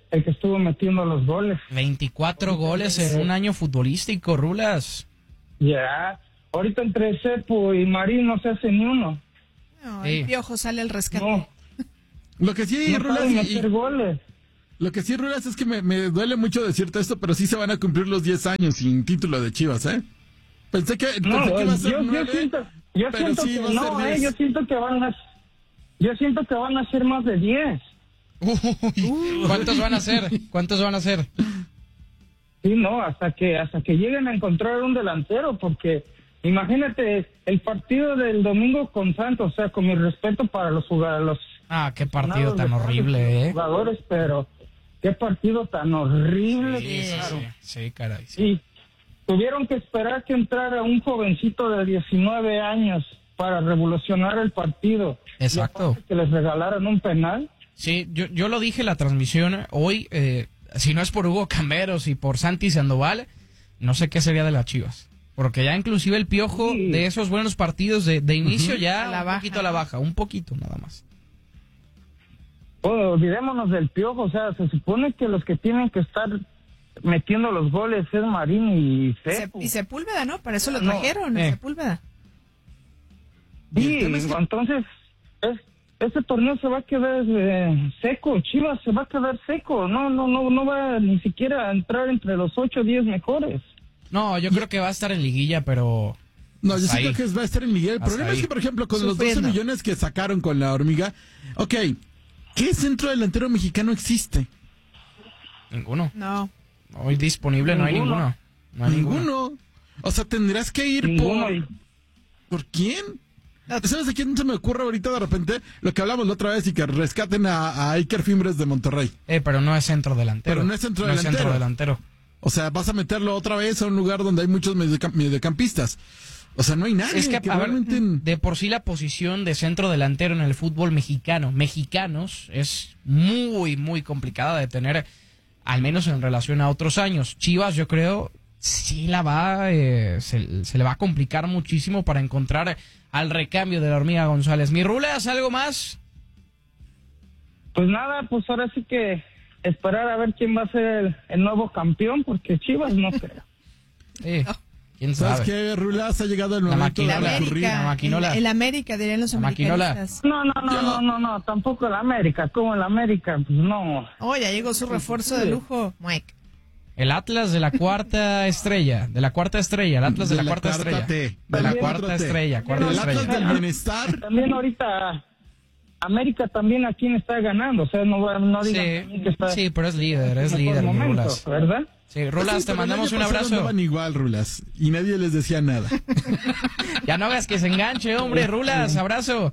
el que estuvo metiendo los goles. veinticuatro goles en un año futbolístico, Rulas. Ya, yeah. Ahorita entre Cepo y Marín no se hace ni uno. No, sí. El Piojo sale al rescate. No. Lo que sí, no Rulas, y, goles. Lo que sí, Rulas, es que me, me duele mucho decirte esto, pero sí se van a cumplir los diez años sin título de Chivas, ¿eh? Pensé que, no, pensé que iba a ser yo, nueve, yo siento, yo pero siento sí que va a no, ser eh, yo siento que van a, yo siento que van a ser más de diez. Uy, ¿cuántos van a ser? ¿Cuántos van a ser? Sí, no, hasta que hasta que lleguen a encontrar un delantero, porque imagínate el partido del domingo con Santos, o sea, con mi respeto para los jugadores. Ah, qué partido tan horrible, eh. Jugadores, pero qué partido tan horrible. Sí, sí, sí, sí, caray. Sí. Sí, tuvieron que esperar que entrara un jovencito de diecinueve años para revolucionar el partido. Exacto. Que les regalaran un penal. Sí, yo, yo lo dije en la transmisión hoy, eh, si no es por Hugo Camberos y por Santi Sandoval, no sé qué sería de las Chivas. Porque ya inclusive el Piojo sí. de esos buenos partidos de, de inicio uh-huh. ya la un baja. poquito a la baja, un poquito nada más. Oh, olvidémonos del Piojo, o sea, se supone que los que tienen que estar metiendo los goles es Marín y Cepo. Y Sepúlveda, ¿no? Para eso lo trajeron, no. eh. Sepúlveda. Sí, entonces es, este torneo se va a quedar eh, seco, Chivas se va a quedar seco, no no no no va ni siquiera a entrar entre los ocho o diez mejores. No, yo creo que va a estar en liguilla, pero... No, yo sí creo que va a estar en liguilla. El Hasta problema ahí. es que, por ejemplo, con Sufriendo. los doce millones que sacaron con la hormiga, ok, ¿qué centro delantero mexicano existe? Ninguno. No. Hoy disponible no hay ninguno. No hay ninguno. Ninguno. O sea, tendrás que ir Ninguno. por... ¿Por quién? ¿Sabes de quién se me ocurre ahorita de repente? Lo que hablamos la otra vez y que rescaten a, a Iker Fimbres de Monterrey. Eh, pero no es centro delantero. Pero no es centro no delantero. Es centro delantero. O sea, vas a meterlo otra vez a un lugar donde hay muchos mediocamp- mediocampistas. O sea, no hay nadie. Es que, que a ver, realmente... de por sí la posición de centro delantero en el fútbol mexicano, mexicanos, es muy, muy complicada de tener, al menos en relación a otros años. Chivas, yo creo, sí la va, eh, se, se le va a complicar muchísimo para encontrar al recambio de la Hormiga González. ¿Mi Rulas, algo más? Pues nada, pues ahora sí que esperar a ver quién va a ser el, el nuevo campeón, porque Chivas no creo. Sí. ¿Quién ¿Sabes sabe? qué, Rulas? Ha llegado el La momento de maquinola. recurrir. La maquinola. El, el América, dirían los La maquinola. americanistas. No, no, no, no, no, no, tampoco el América, como el América, pues no. Oh, ya llegó su refuerzo de lujo, Mike. El Atlas de la cuarta estrella, de la cuarta estrella, el Atlas de, De la, la cuarta cuarta estrella. T. De la También cuarta cuatro T. estrella, cuarta El Atlas estrella. del bienestar. También ahorita América también a quién está ganando, o sea, no, va- no digan Sí, también que está sí, pero es líder, es en líder, mejor mi momento, Rulas. ¿verdad? Sí, Rulas, Sí, te pero el mandamos año un pasado abrazo. andaban igual, Rulas, y nadie les decía nada. Ya no hagas que se enganche, hombre, Rulas, abrazo.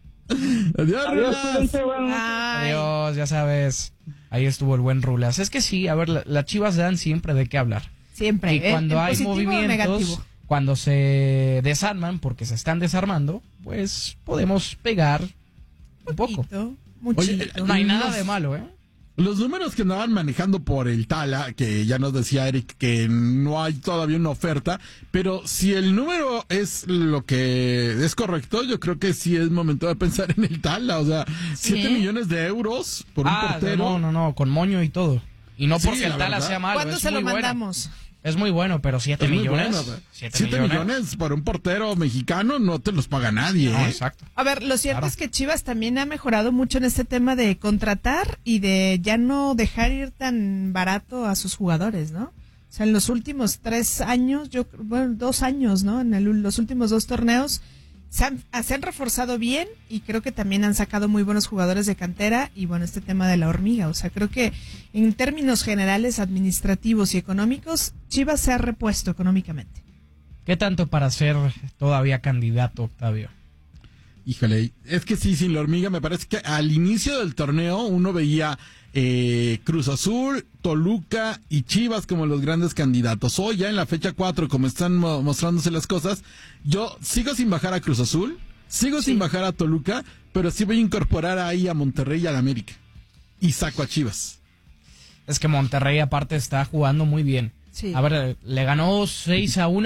Adiós, Adiós, Rulas. cuídense, buenas noches. Ay, Adiós, ya sabes. Ahí estuvo el buen Rulas. Es que sí, a ver, la- las Chivas dan siempre de qué hablar. siempre. Y cuando ¿En hay positivo o movimientos, negativo? cuando se desarman, porque se están desarmando, pues podemos pegar un poco. Poquito, muchito. Oye, No hay nada los- de malo, ¿eh? Los números que andaban manejando por el Tala, que ya nos decía Eric que no hay todavía una oferta, pero si el número es lo que es correcto, yo creo que sí es momento de pensar en el Tala. O sea, siete millones de euros por un Ah, portero. no, no, no, con moño y todo. Y no Sí, porque la el Tala verdad. sea malo. ¿Cuándo es se muy lo bueno. mandamos? Es muy bueno, pero siete Es muy millones. bueno, güey. siete, Siete millones. millones por un portero mexicano no te los paga nadie. No, ¿eh? exacto. A ver, lo cierto Claro. es que Chivas también ha mejorado mucho en este tema de contratar y de ya no dejar ir tan barato a sus jugadores, ¿no? O sea, en los últimos tres años, yo bueno, dos años, ¿no? En el- los últimos dos torneos se han, se han reforzado bien y creo que también han sacado muy buenos jugadores de cantera y bueno, este tema de la hormiga. O sea, creo que en términos generales, administrativos y económicos, Chivas se ha repuesto económicamente. ¿Qué tanto para ser todavía candidato, Octavio? Híjole, es que sí, sin la hormiga me parece que al inicio del torneo uno veía eh, Cruz Azul, Toluca y Chivas como los grandes candidatos. Hoy ya en la fecha cuatro, como están mo- mostrándose las cosas, yo sigo sin bajar a Cruz Azul, sigo sin bajar a Toluca, pero sí voy a incorporar ahí a Monterrey y a la América. Y saco a Chivas. Es que Monterrey aparte está jugando muy bien. Sí. A ver, le ganó seis a uno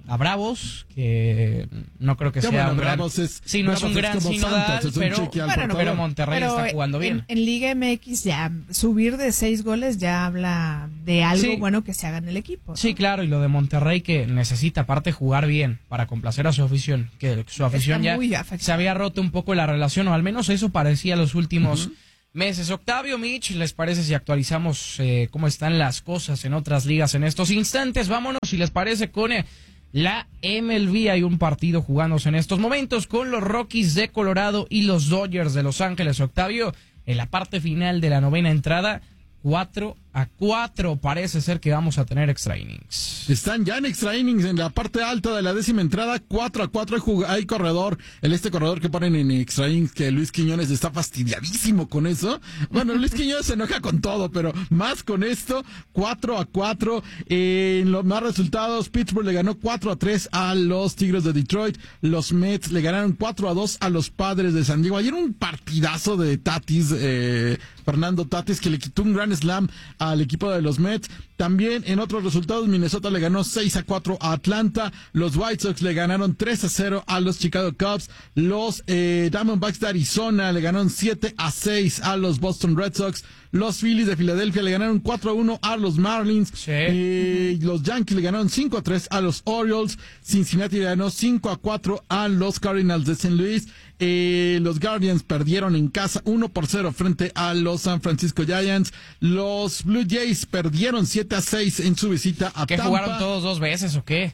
a Bravos, que no creo que Qué sea bueno, un gran... Bravos es, sí, no Bravos es un gran es como sinodal, Santos, es un pero, cheque al bueno, por pero todo. Monterrey Pero está jugando bien. En, en Liga M X ya subir de seis goles ya habla de algo Sí. bueno que se haga en el equipo, ¿no? Sí, claro, y lo de Monterrey que necesita aparte jugar bien para complacer a su afición, que su afición Está ya muy afectada. se había roto un poco la relación, o al menos eso parecía los últimos uh-huh. meses. Octavio, Mitch, ¿les parece si actualizamos eh, cómo están las cosas en otras ligas en estos instantes? Vámonos, si les parece, con eh, la M L B. Hay un partido jugándose en estos momentos con los Rockies de Colorado y los Dodgers de Los Ángeles. Octavio, en la parte final de la novena entrada, cuatro a cuatro, parece ser que vamos a tener extra innings. Están ya en extra innings en la parte alta de la décima entrada, cuatro a cuatro, hay, jug- hay corredor, el este corredor que ponen en extra innings, que Luis Quiñones está fastidiadísimo con eso. Bueno, Luis Quiñones se enoja con todo, pero más con esto, cuatro a cuatro. Eh, en los más resultados, Pittsburgh le ganó cuatro a tres a los Tigres de Detroit, los Mets le ganaron cuatro a dos a los Padres de San Diego. Ayer un partidazo de Tatis, eh, Fernando Tatis, que le quitó un gran slam al equipo de los Mets. También en otros resultados, Minnesota le ganó seis a cuatro a Atlanta, los White Sox le ganaron tres a cero a los Chicago Cubs, los eh, Diamondbacks de Arizona le ganaron siete a seis a los Boston Red Sox, los Phillies de Filadelfia le ganaron cuatro a uno a los Marlins, sí. eh, los Yankees le ganaron cinco a tres a los Orioles, Cincinnati le ganó cinco a cuatro a los Cardinals de Saint Louis, eh, los Guardians perdieron en casa uno por cero frente a los San Francisco Giants, los Blue Jays perdieron siete a seis en su visita a ¿Qué Tampa. jugaron todos dos veces o qué?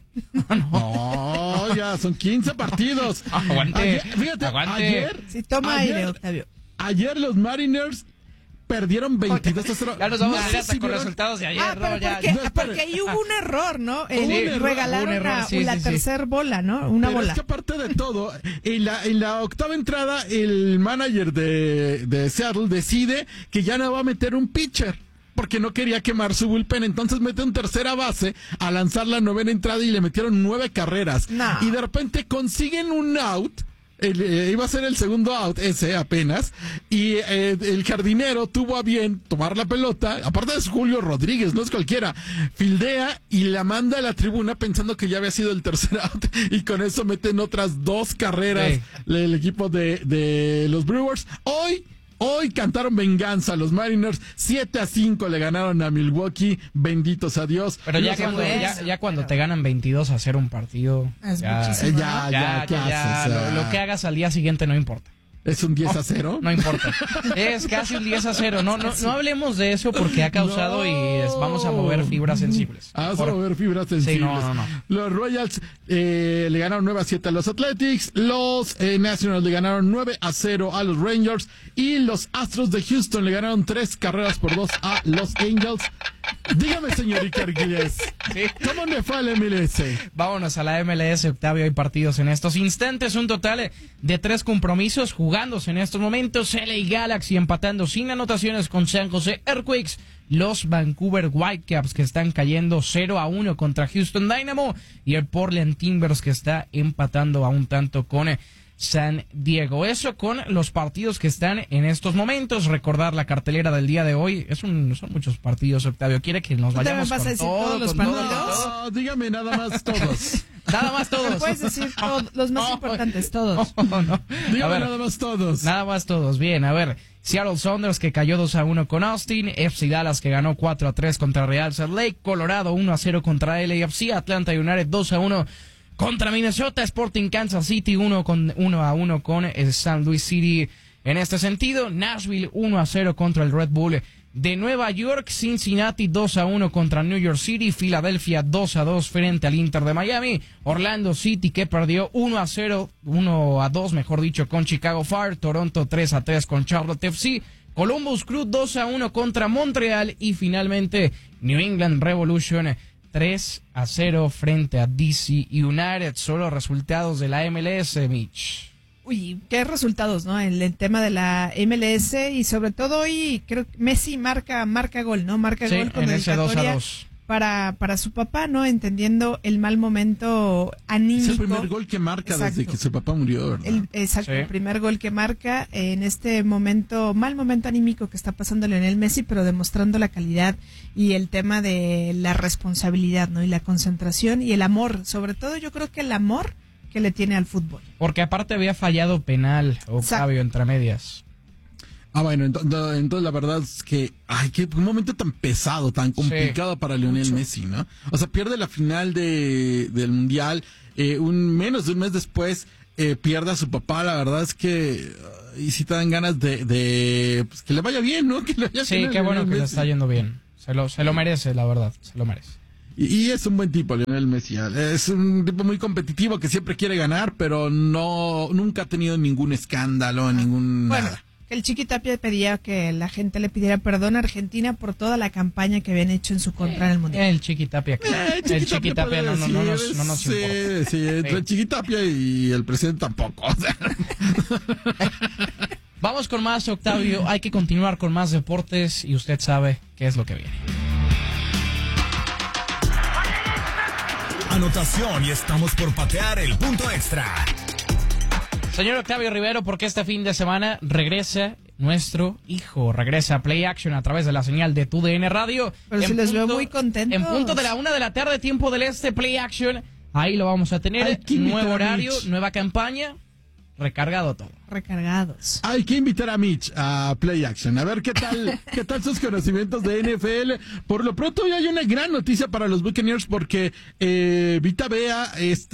No, ya son quince partidos. Aguante, ayer, fíjate, aguante. ayer, Sí, toma ayer, aire, Octavio. Ayer los Mariners perdieron veintidós a cero. Ya nos vamos No a ir sé hasta si con vieron- resultados de ayer, Ah, ¿no? pero Ya, porque, ya. No, espere. porque ahí hubo un error, ¿no? Eh, Hubo un error, regalaron hubo un error, la, sí, la sí, sí. tercer bola, ¿no? Una Pero bola. es que aparte de todo, en la, en la octava entrada, el manager de, de Seattle decide que ya no va a meter un pitcher, porque no quería quemar su bullpen. Entonces mete un tercera base a lanzar la novena entrada y le metieron nueve carreras. No. Y de repente consiguen un out. El, eh, iba a ser el segundo out ese apenas, y eh, el jardinero tuvo a bien tomar la pelota, aparte es Julio Rodríguez, no es cualquiera, fildea y la manda a la tribuna pensando que ya había sido el tercer out, y con eso meten otras dos carreras Sí. el equipo de, de los Brewers. Hoy Hoy cantaron venganza los Mariners, siete a cinco le ganaron a Milwaukee, benditos a Dios. Pero ya Los cuando, Orioles- ya, ya cuando te ganan veintidós a hacer un partido, Es ya, muchísimo, ya, ¿no? ya, ¿qué haces? lo, Ah. lo que hagas al día siguiente no importa. ¿Es un diez a cero? No importa. Es casi un diez a cero. No, no, no hablemos de eso porque ha causado No. y es- vamos a mover fibras sensibles. Ah, vamos Por- a mover fibras sensibles. Sí, no, no, no. Los Royals eh, le ganaron nueve a siete a los Athletics. Los eh, Nationals le ganaron nueve a cero a los Rangers. Y los Astros de Houston le ganaron tres carreras por dos a los Angels. Dígame, señor Iker Guillés, ¿cómo le fue al M L S? Vámonos a la M L S, Octavio. Hay partidos en estos instantes. Un total de tres compromisos jugándose en estos momentos. L A Galaxy empatando sin anotaciones con San Jose Earthquakes. Los Vancouver Whitecaps que están cayendo cero a uno contra Houston Dynamo. Y el Portland Timbers que está empatando a un tanto con eh, San Diego. Eso con los partidos que están en estos momentos. Recordar la cartelera del día de hoy. Es un, son muchos partidos, Octavio. ¿Quiere que nos ¿Tú también vayamos vas a con decir todo, todos los con todo, partidos? con todo? No, dígame nada más todos. Nada más todos. Me puedes decir todo- los más importantes, todos. No, no. A Dígame ver, nada más todos. nada más todos. Bien, a ver. Seattle Sounders que cayó dos a uno con Austin. F C Dallas que ganó cuatro a tres contra Real Salt Lake. Colorado uno a cero contra L A F C. Atlanta United dos a uno contra Minnesota. Sporting Kansas City uno con uno a uno con el San Luis City. En este sentido, Nashville uno a cero contra el Red Bull de Nueva York. Cincinnati dos a uno contra New York City. Filadelfia dos a dos frente al Inter de Miami. Orlando City que perdió uno a cero, uno a dos mejor dicho con Chicago Fire. Toronto tres a tres con Charlotte F C. Columbus Crew dos a uno contra Montreal. Y finalmente New England Revolution tres a cero frente a D C United. Solo resultados de la M L S, Mitch. Uy, qué resultados, ¿no? En el tema de la M L S y sobre todo hoy creo que Messi marca marca gol, ¿no? Marca Sí, gol con en ese dos a dedicatoria dos. para, para su papá, ¿no? Entendiendo el mal momento anímico. Es el primer gol que marca Exacto. desde que su papá murió, ¿verdad? El, exacto, sí. El primer gol que marca en este momento, mal momento anímico que está pasando Lionel Messi, pero demostrando la calidad y el tema de la responsabilidad, ¿no? Y la concentración y el amor, sobre todo yo creo que el amor que le tiene al fútbol. Porque aparte había fallado penal, Octavio, entre medias. Ah, bueno, entonces, entonces la verdad es que, ay, qué un momento tan pesado, tan complicado sí, para Lionel mucho. Messi, ¿no? O sea, pierde la final de del Mundial, eh, un menos de un mes después eh, pierde a su papá, la verdad es que, uh, y si te dan ganas de, de pues, que le vaya bien, ¿no? Que le vaya sí, bien qué bueno que Messi. Le está yendo bien, se lo, se lo merece, la verdad, se lo merece. Y, y es un buen tipo, Lionel Messi. Es un tipo muy competitivo que siempre quiere ganar, pero no nunca ha tenido ningún escándalo, ningún bueno. nada. El Chiqui Tapia pedía que la gente le pidiera perdón a Argentina por toda la campaña que habían hecho en su contra en el Mundial. El Chiqui Tapia. Eh, Chiqui el Chiqui Tapia no, no, no nos, no nos sí, importa. Sí, entre sí. el Chiqui Tapia y el presidente tampoco. O sea. Vamos con más, Octavio. Hay que continuar con más deportes y usted sabe qué es lo que viene. Anotación y estamos por patear el punto extra. Señor Octavio Rivero, porque este fin de semana regresa nuestro hijo, regresa a Play Action a través de la señal de Tu D N Radio. Pero si les veo muy contentos. En punto de la una de la tarde, tiempo del este, Play Action. Ahí lo vamos a tener. Nuevo horario, nueva campaña, recargado todo. Recargados. Hay que invitar a Mitch a Play Action, a ver qué tal, qué tal sus conocimientos de N F L. Por lo pronto ya hay una gran noticia para los Buccaneers porque eh, Vita Vea,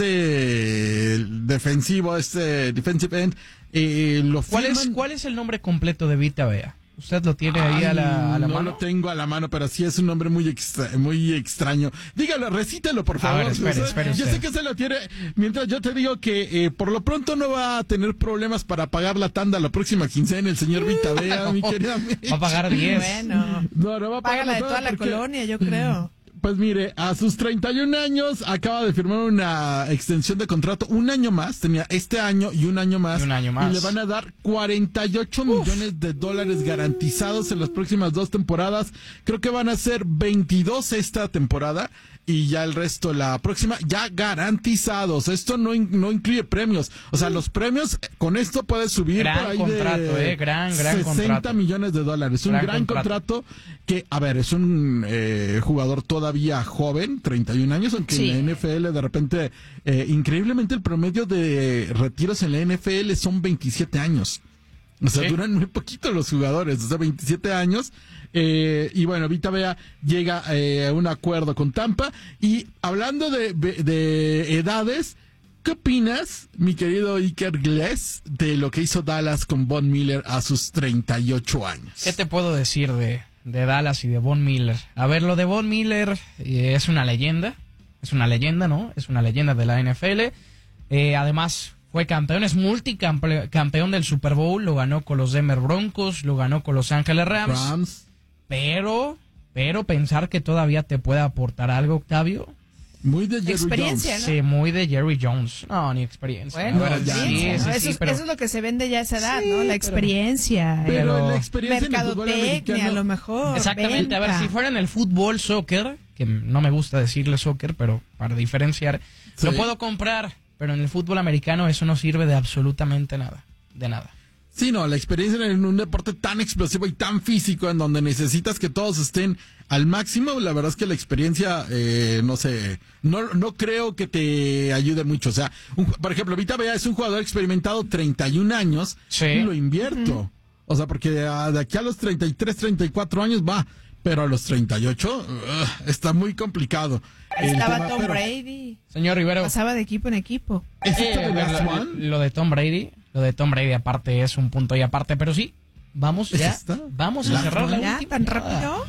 este defensivo, este defensive end, eh, lo ¿Cuál firman. es, ¿Cuál es el nombre completo de Vita Vea? ¿Usted lo tiene ahí Ay, a la, a la no mano? No lo tengo a la mano, pero sí es un nombre muy extra, muy extraño. Dígalo, recítelo, por favor. A ver, espere, espere yo usted. sé que se lo tiene. Mientras yo te digo que eh, por lo pronto no va a tener problemas para pagar la tanda la próxima quincena el señor Vita Vea, no, mi querida Mitch. Va a pagar diez. Bueno, no, no va a pagar paga la de toda la porque... colonia, yo creo. Pues mire, a sus treinta y un años acaba de firmar una extensión de contrato, un año más, tenía este año y un año más. Y un año más. Y le van a dar cuarenta y ocho millones de dólares garantizados en las próximas dos temporadas. Creo que van a ser veintidós esta temporada y ya el resto la próxima, ya garantizados. Esto no, in, no incluye premios. O sea, los premios con esto puede subir gran por ahí contrato, de eh, gran, gran sesenta contrato. millones de dólares. Un Gran, gran contrato. contrato que, a ver, es un eh, jugador todavía joven, treinta y un años, aunque sí. en la N F L de repente, eh, increíblemente el promedio de retiros en la N F L son veintisiete años. O sea, ¿sí? Duran muy poquito los jugadores, o sea, veintisiete años. Eh, y bueno, Vita Vea llega eh, a un acuerdo con Tampa. Y hablando de, de edades, ¿qué opinas, mi querido Iker Glass, de lo que hizo Dallas con Von Miller a sus treinta y ocho años? ¿Qué te puedo decir de, de Dallas y de Von Miller? A ver, lo de Von Miller eh, es una leyenda. Es una leyenda, ¿no? Es una leyenda de la N F L. Eh, además... Fue campeón, es multicampeón del Super Bowl, lo ganó con los Denver Broncos, lo ganó con los Ángeles Rams. Rams. Pero, pero pensar que todavía te puede aportar algo, Octavio. Muy de Jerry experiencia, Jones. ¿no? Sí, muy de Jerry Jones. No, ni experiencia. Bueno, no, ya, sí, no. sí, eso, sí, es, pero... eso es lo que se vende ya a esa edad, sí, ¿no? La pero... experiencia. Pero, pero la experiencia mercadotecnia, a lo mejor. Exactamente. Venta. A ver, si fuera en el fútbol, soccer, que no me gusta decirle soccer, pero para diferenciar, sí. Lo puedo comprar. Pero en el fútbol americano eso no sirve de absolutamente nada, de nada. Sí, no, la experiencia en un deporte tan explosivo y tan físico en donde necesitas que todos estén al máximo, la verdad es que la experiencia, eh, no sé, no, no creo que te ayude mucho. O sea, un, por ejemplo, Vita Vea es un jugador experimentado, treinta y un años, sí. Y lo invierto. Uh-huh. O sea, porque de, de aquí a los treinta y tres, treinta y cuatro años va, pero a los treinta y ocho uh, está muy complicado. Estaba tema, Tom pero... Brady. Señor Rivero. Pasaba de equipo en equipo. ¿Es eh, esto de last lo, one? lo de Tom Brady, lo de Tom Brady aparte es un punto y aparte, pero sí, vamos ya, vamos a cerrar la ya, última. ¿Tan rápido?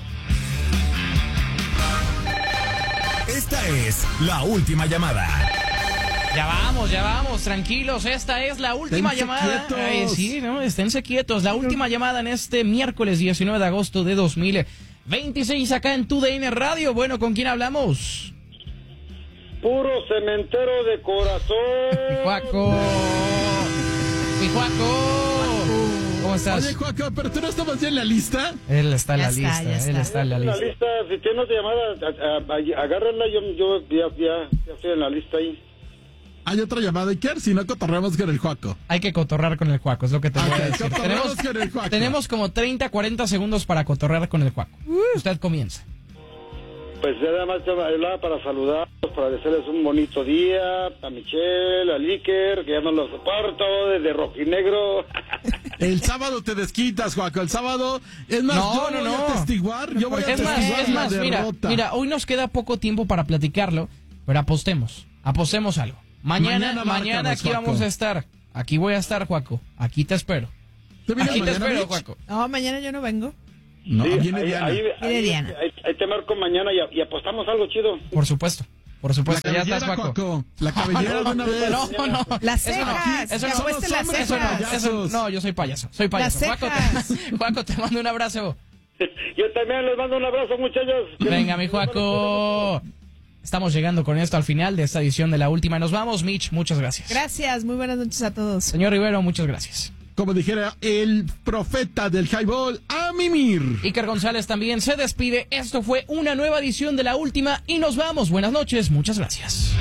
Esta es la última llamada. Ya vamos, ya vamos, tranquilos, esta es la última Esténse llamada. Ay, sí, no, esténse quietos, la última llamada en este miércoles diecinueve de agosto de dos mil veintiséis acá en Tu D N Radio. Bueno, ¿con quién hablamos? Puro cementero de corazón. Pijuaco. Pijuaco. ¿Cómo estás? Oye, Juaco, pero tú no estabas ya en la lista. Él está en Ya la está, lista, ya él está. está en la En la lista. lista, si tiene otra llamada, a- a- a- agárrenla, yo, yo ya, ya, ya estoy en la lista ahí. Hay otra llamada, Iker, si no cotorreamos con el Juaco. Hay que cotorrar con el Juaco, es lo que te voy a Ok, decir. cotorreamos Tenemos, con el Juaco. tenemos como treinta, cuarenta segundos para cotorrear con el Juaco. Usted comienza. Pues nada más te hablaba para saludarlos, para desearles un bonito día, a Michelle, a Iker, que ya no los soporto, desde rojinegro. El sábado te desquitas, Juaco. El sábado, es más, No, yo no, voy no. a testiguar, yo voy a Es más, testiguar es la más, mira, derrota. mira, hoy nos queda poco tiempo para platicarlo, pero apostemos, apostemos algo. Mañana, Mañana mañana, márcanos, aquí Juaco. vamos a estar. Aquí voy a estar, Juaco. Aquí te espero. ¿Te vienes Aquí te mañana, espero, Mitch? Juaco. No, mañana yo no vengo. No, Sí, viene ahí, Diana. ahí, Viene ahí- Diana. ahí- ahí te marco mañana y, y apostamos algo chido. Por supuesto, por La supuesto, ya estás, cabellera, Juaco. Juaco. La cabellera de una vez. No, no. Las Eso no, cejas. eso que no. apueste las Somos Eso no, cejas. eso- no, yo soy payaso, soy payaso. Las Juaco cejas. te, Juaco, te mando un abrazo. Yo también les mando un abrazo, muchachos. Venga, mi Juaco. Estamos llegando con esto al final de esta edición de La Última. Nos vamos, Mitch, muchas gracias. Gracias, muy buenas noches a todos. Señor Rivero, muchas gracias. Como dijera el profeta del highball, a mimir. Iker González también se despide. Esto fue una nueva edición de La Última y nos vamos. Buenas noches, muchas gracias.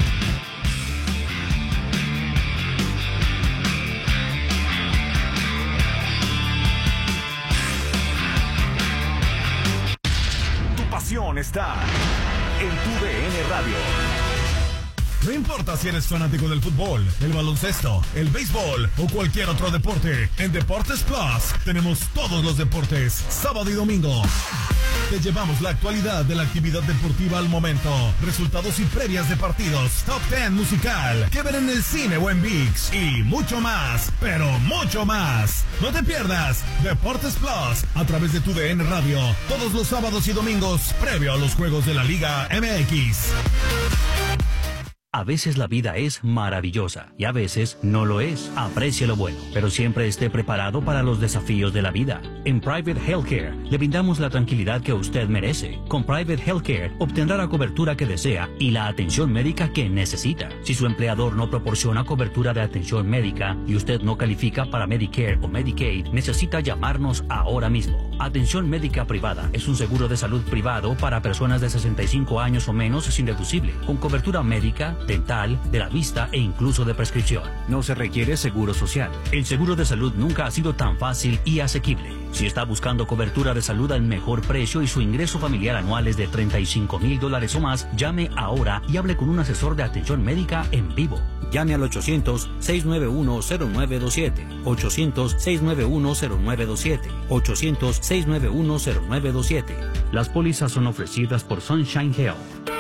Tu pasión está en tu D N Radio. No importa si eres fanático del fútbol, el baloncesto, el béisbol o cualquier otro deporte, en Deportes Plus tenemos todos los deportes, sábado y domingo. Te llevamos la actualidad de la actividad deportiva al momento, resultados y previas de partidos, top ten musical, que ver en el cine o en ViX y mucho más, pero mucho más. No te pierdas Deportes Plus a través de tu D N Radio, todos los sábados y domingos, previo a los juegos de la Liga M X. A veces la vida es maravillosa y a veces no lo es. Aprecie lo bueno, pero siempre esté preparado para los desafíos de la vida. En Private Healthcare le brindamos la tranquilidad que usted merece. Con Private Healthcare obtendrá la cobertura que desea y la atención médica que necesita. Si su empleador no proporciona cobertura de atención médica y usted no califica para Medicare o Medicaid, necesita llamarnos ahora mismo. Atención médica privada es un seguro de salud privado para personas de sesenta y cinco años o menos sin deducible, con cobertura médica, dental, de la vista e incluso de prescripción. No se requiere seguro social. El seguro de salud nunca ha sido tan fácil y asequible. Si está buscando cobertura de salud al mejor precio y su ingreso familiar anual es de treinta y cinco mil dólares o más, llame ahora y hable con un asesor de atención médica en vivo. Llame al ochocientos, seiscientos noventa y uno, cero nueve dos siete, ochocientos, seiscientos noventa y uno, cero nueve dos siete, ochocientos, seiscientos noventa y uno, cero nueve dos siete. Las pólizas son ofrecidas por Sunshine Health.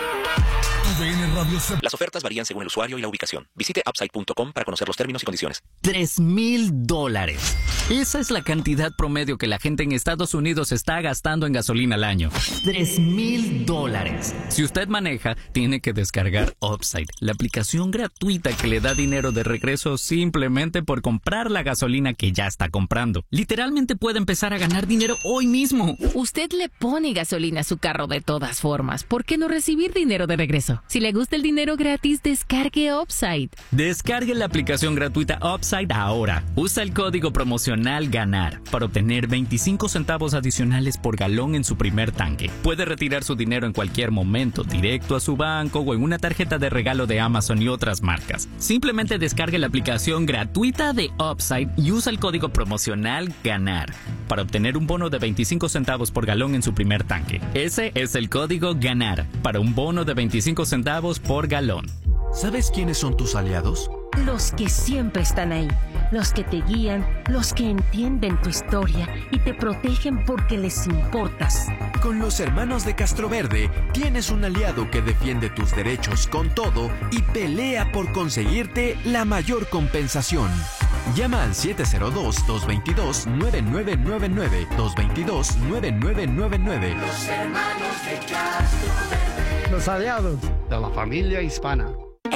Las ofertas varían según el usuario y la ubicación. Visite upside punto com para conocer los términos y condiciones. Tres mil dólares. Esa es la cantidad promedio que la gente en Estados Unidos está gastando en gasolina al año. Tres mil dólares. Si usted maneja, tiene que descargar Upside, la aplicación gratuita que le da dinero de regreso simplemente por comprar la gasolina que ya está comprando. Literalmente puede empezar a ganar dinero hoy mismo. Usted le pone gasolina a su carro de todas formas. ¿Por qué no recibir dinero de regreso? Si le gusta el dinero gratis, descargue Upside. Descargue la aplicación gratuita Upside ahora. Usa el código promocional GANAR para obtener veinticinco centavos adicionales por galón en su primer tanque. Puede retirar su dinero en cualquier momento, directo a su banco o en una tarjeta de regalo de Amazon y otras marcas. Simplemente descargue la aplicación gratuita de Upside y usa el código promocional GANAR para obtener un bono de veinticinco centavos por galón en su primer tanque. Ese es el código GANAR para un bono de veinticinco centavos por galón. ¿Sabes quiénes son tus aliados? Los que siempre están ahí, los que te guían, los que entienden tu historia y te protegen porque les importas. Con los hermanos de Castroverde tienes un aliado que defiende tus derechos con todo y pelea por conseguirte la mayor compensación. Llama al siete cero dos, dos dos dos, nueve nueve nueve nueve, dos dos dos, nueve nueve nueve nueve. Los hermanos de Castroverde. Los aliados de la familia hispana.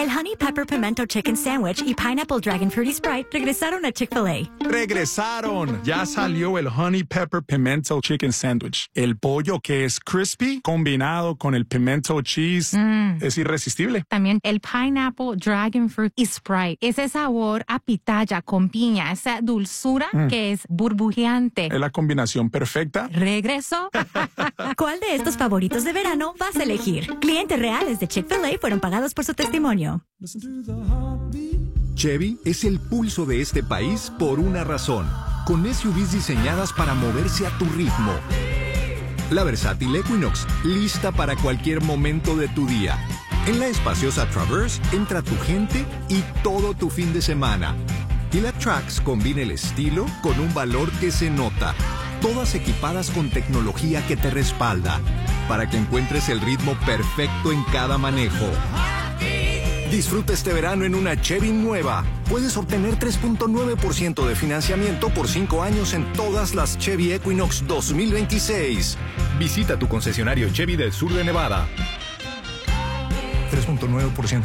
El Honey Pepper Pimento Chicken Sandwich y Pineapple Dragon Fruity Sprite regresaron a Chick-fil-A. ¡Regresaron! Ya salió el Honey Pepper Pimento Chicken Sandwich. El pollo que es crispy combinado con el pimento cheese mm. es irresistible. También el Pineapple Dragon Fruit y Sprite. Ese sabor a pitaya con piña, esa dulzura mm. que es burbujeante. Es la combinación perfecta. ¿Regreso? ¿Cuál de estos favoritos de verano vas a elegir? Clientes reales de Chick-fil-A fueron pagados por su testimonio. Chevy es el pulso de este país por una razón. Con S U Vs diseñadas para moverse a tu ritmo. La versátil Equinox, lista para cualquier momento de tu día. En la espaciosa Traverse entra tu gente y todo tu fin de semana. Y la Trax combina el estilo con un valor que se nota. Todas equipadas con tecnología que te respalda, para que encuentres el ritmo perfecto en cada manejo. Disfruta este verano en una Chevy nueva. Puedes obtener tres punto nueve por ciento de financiamiento por cinco años en todas las Chevy Equinox dos mil veintiséis. Visita tu concesionario Chevy del sur de Nevada. tres punto nueve por ciento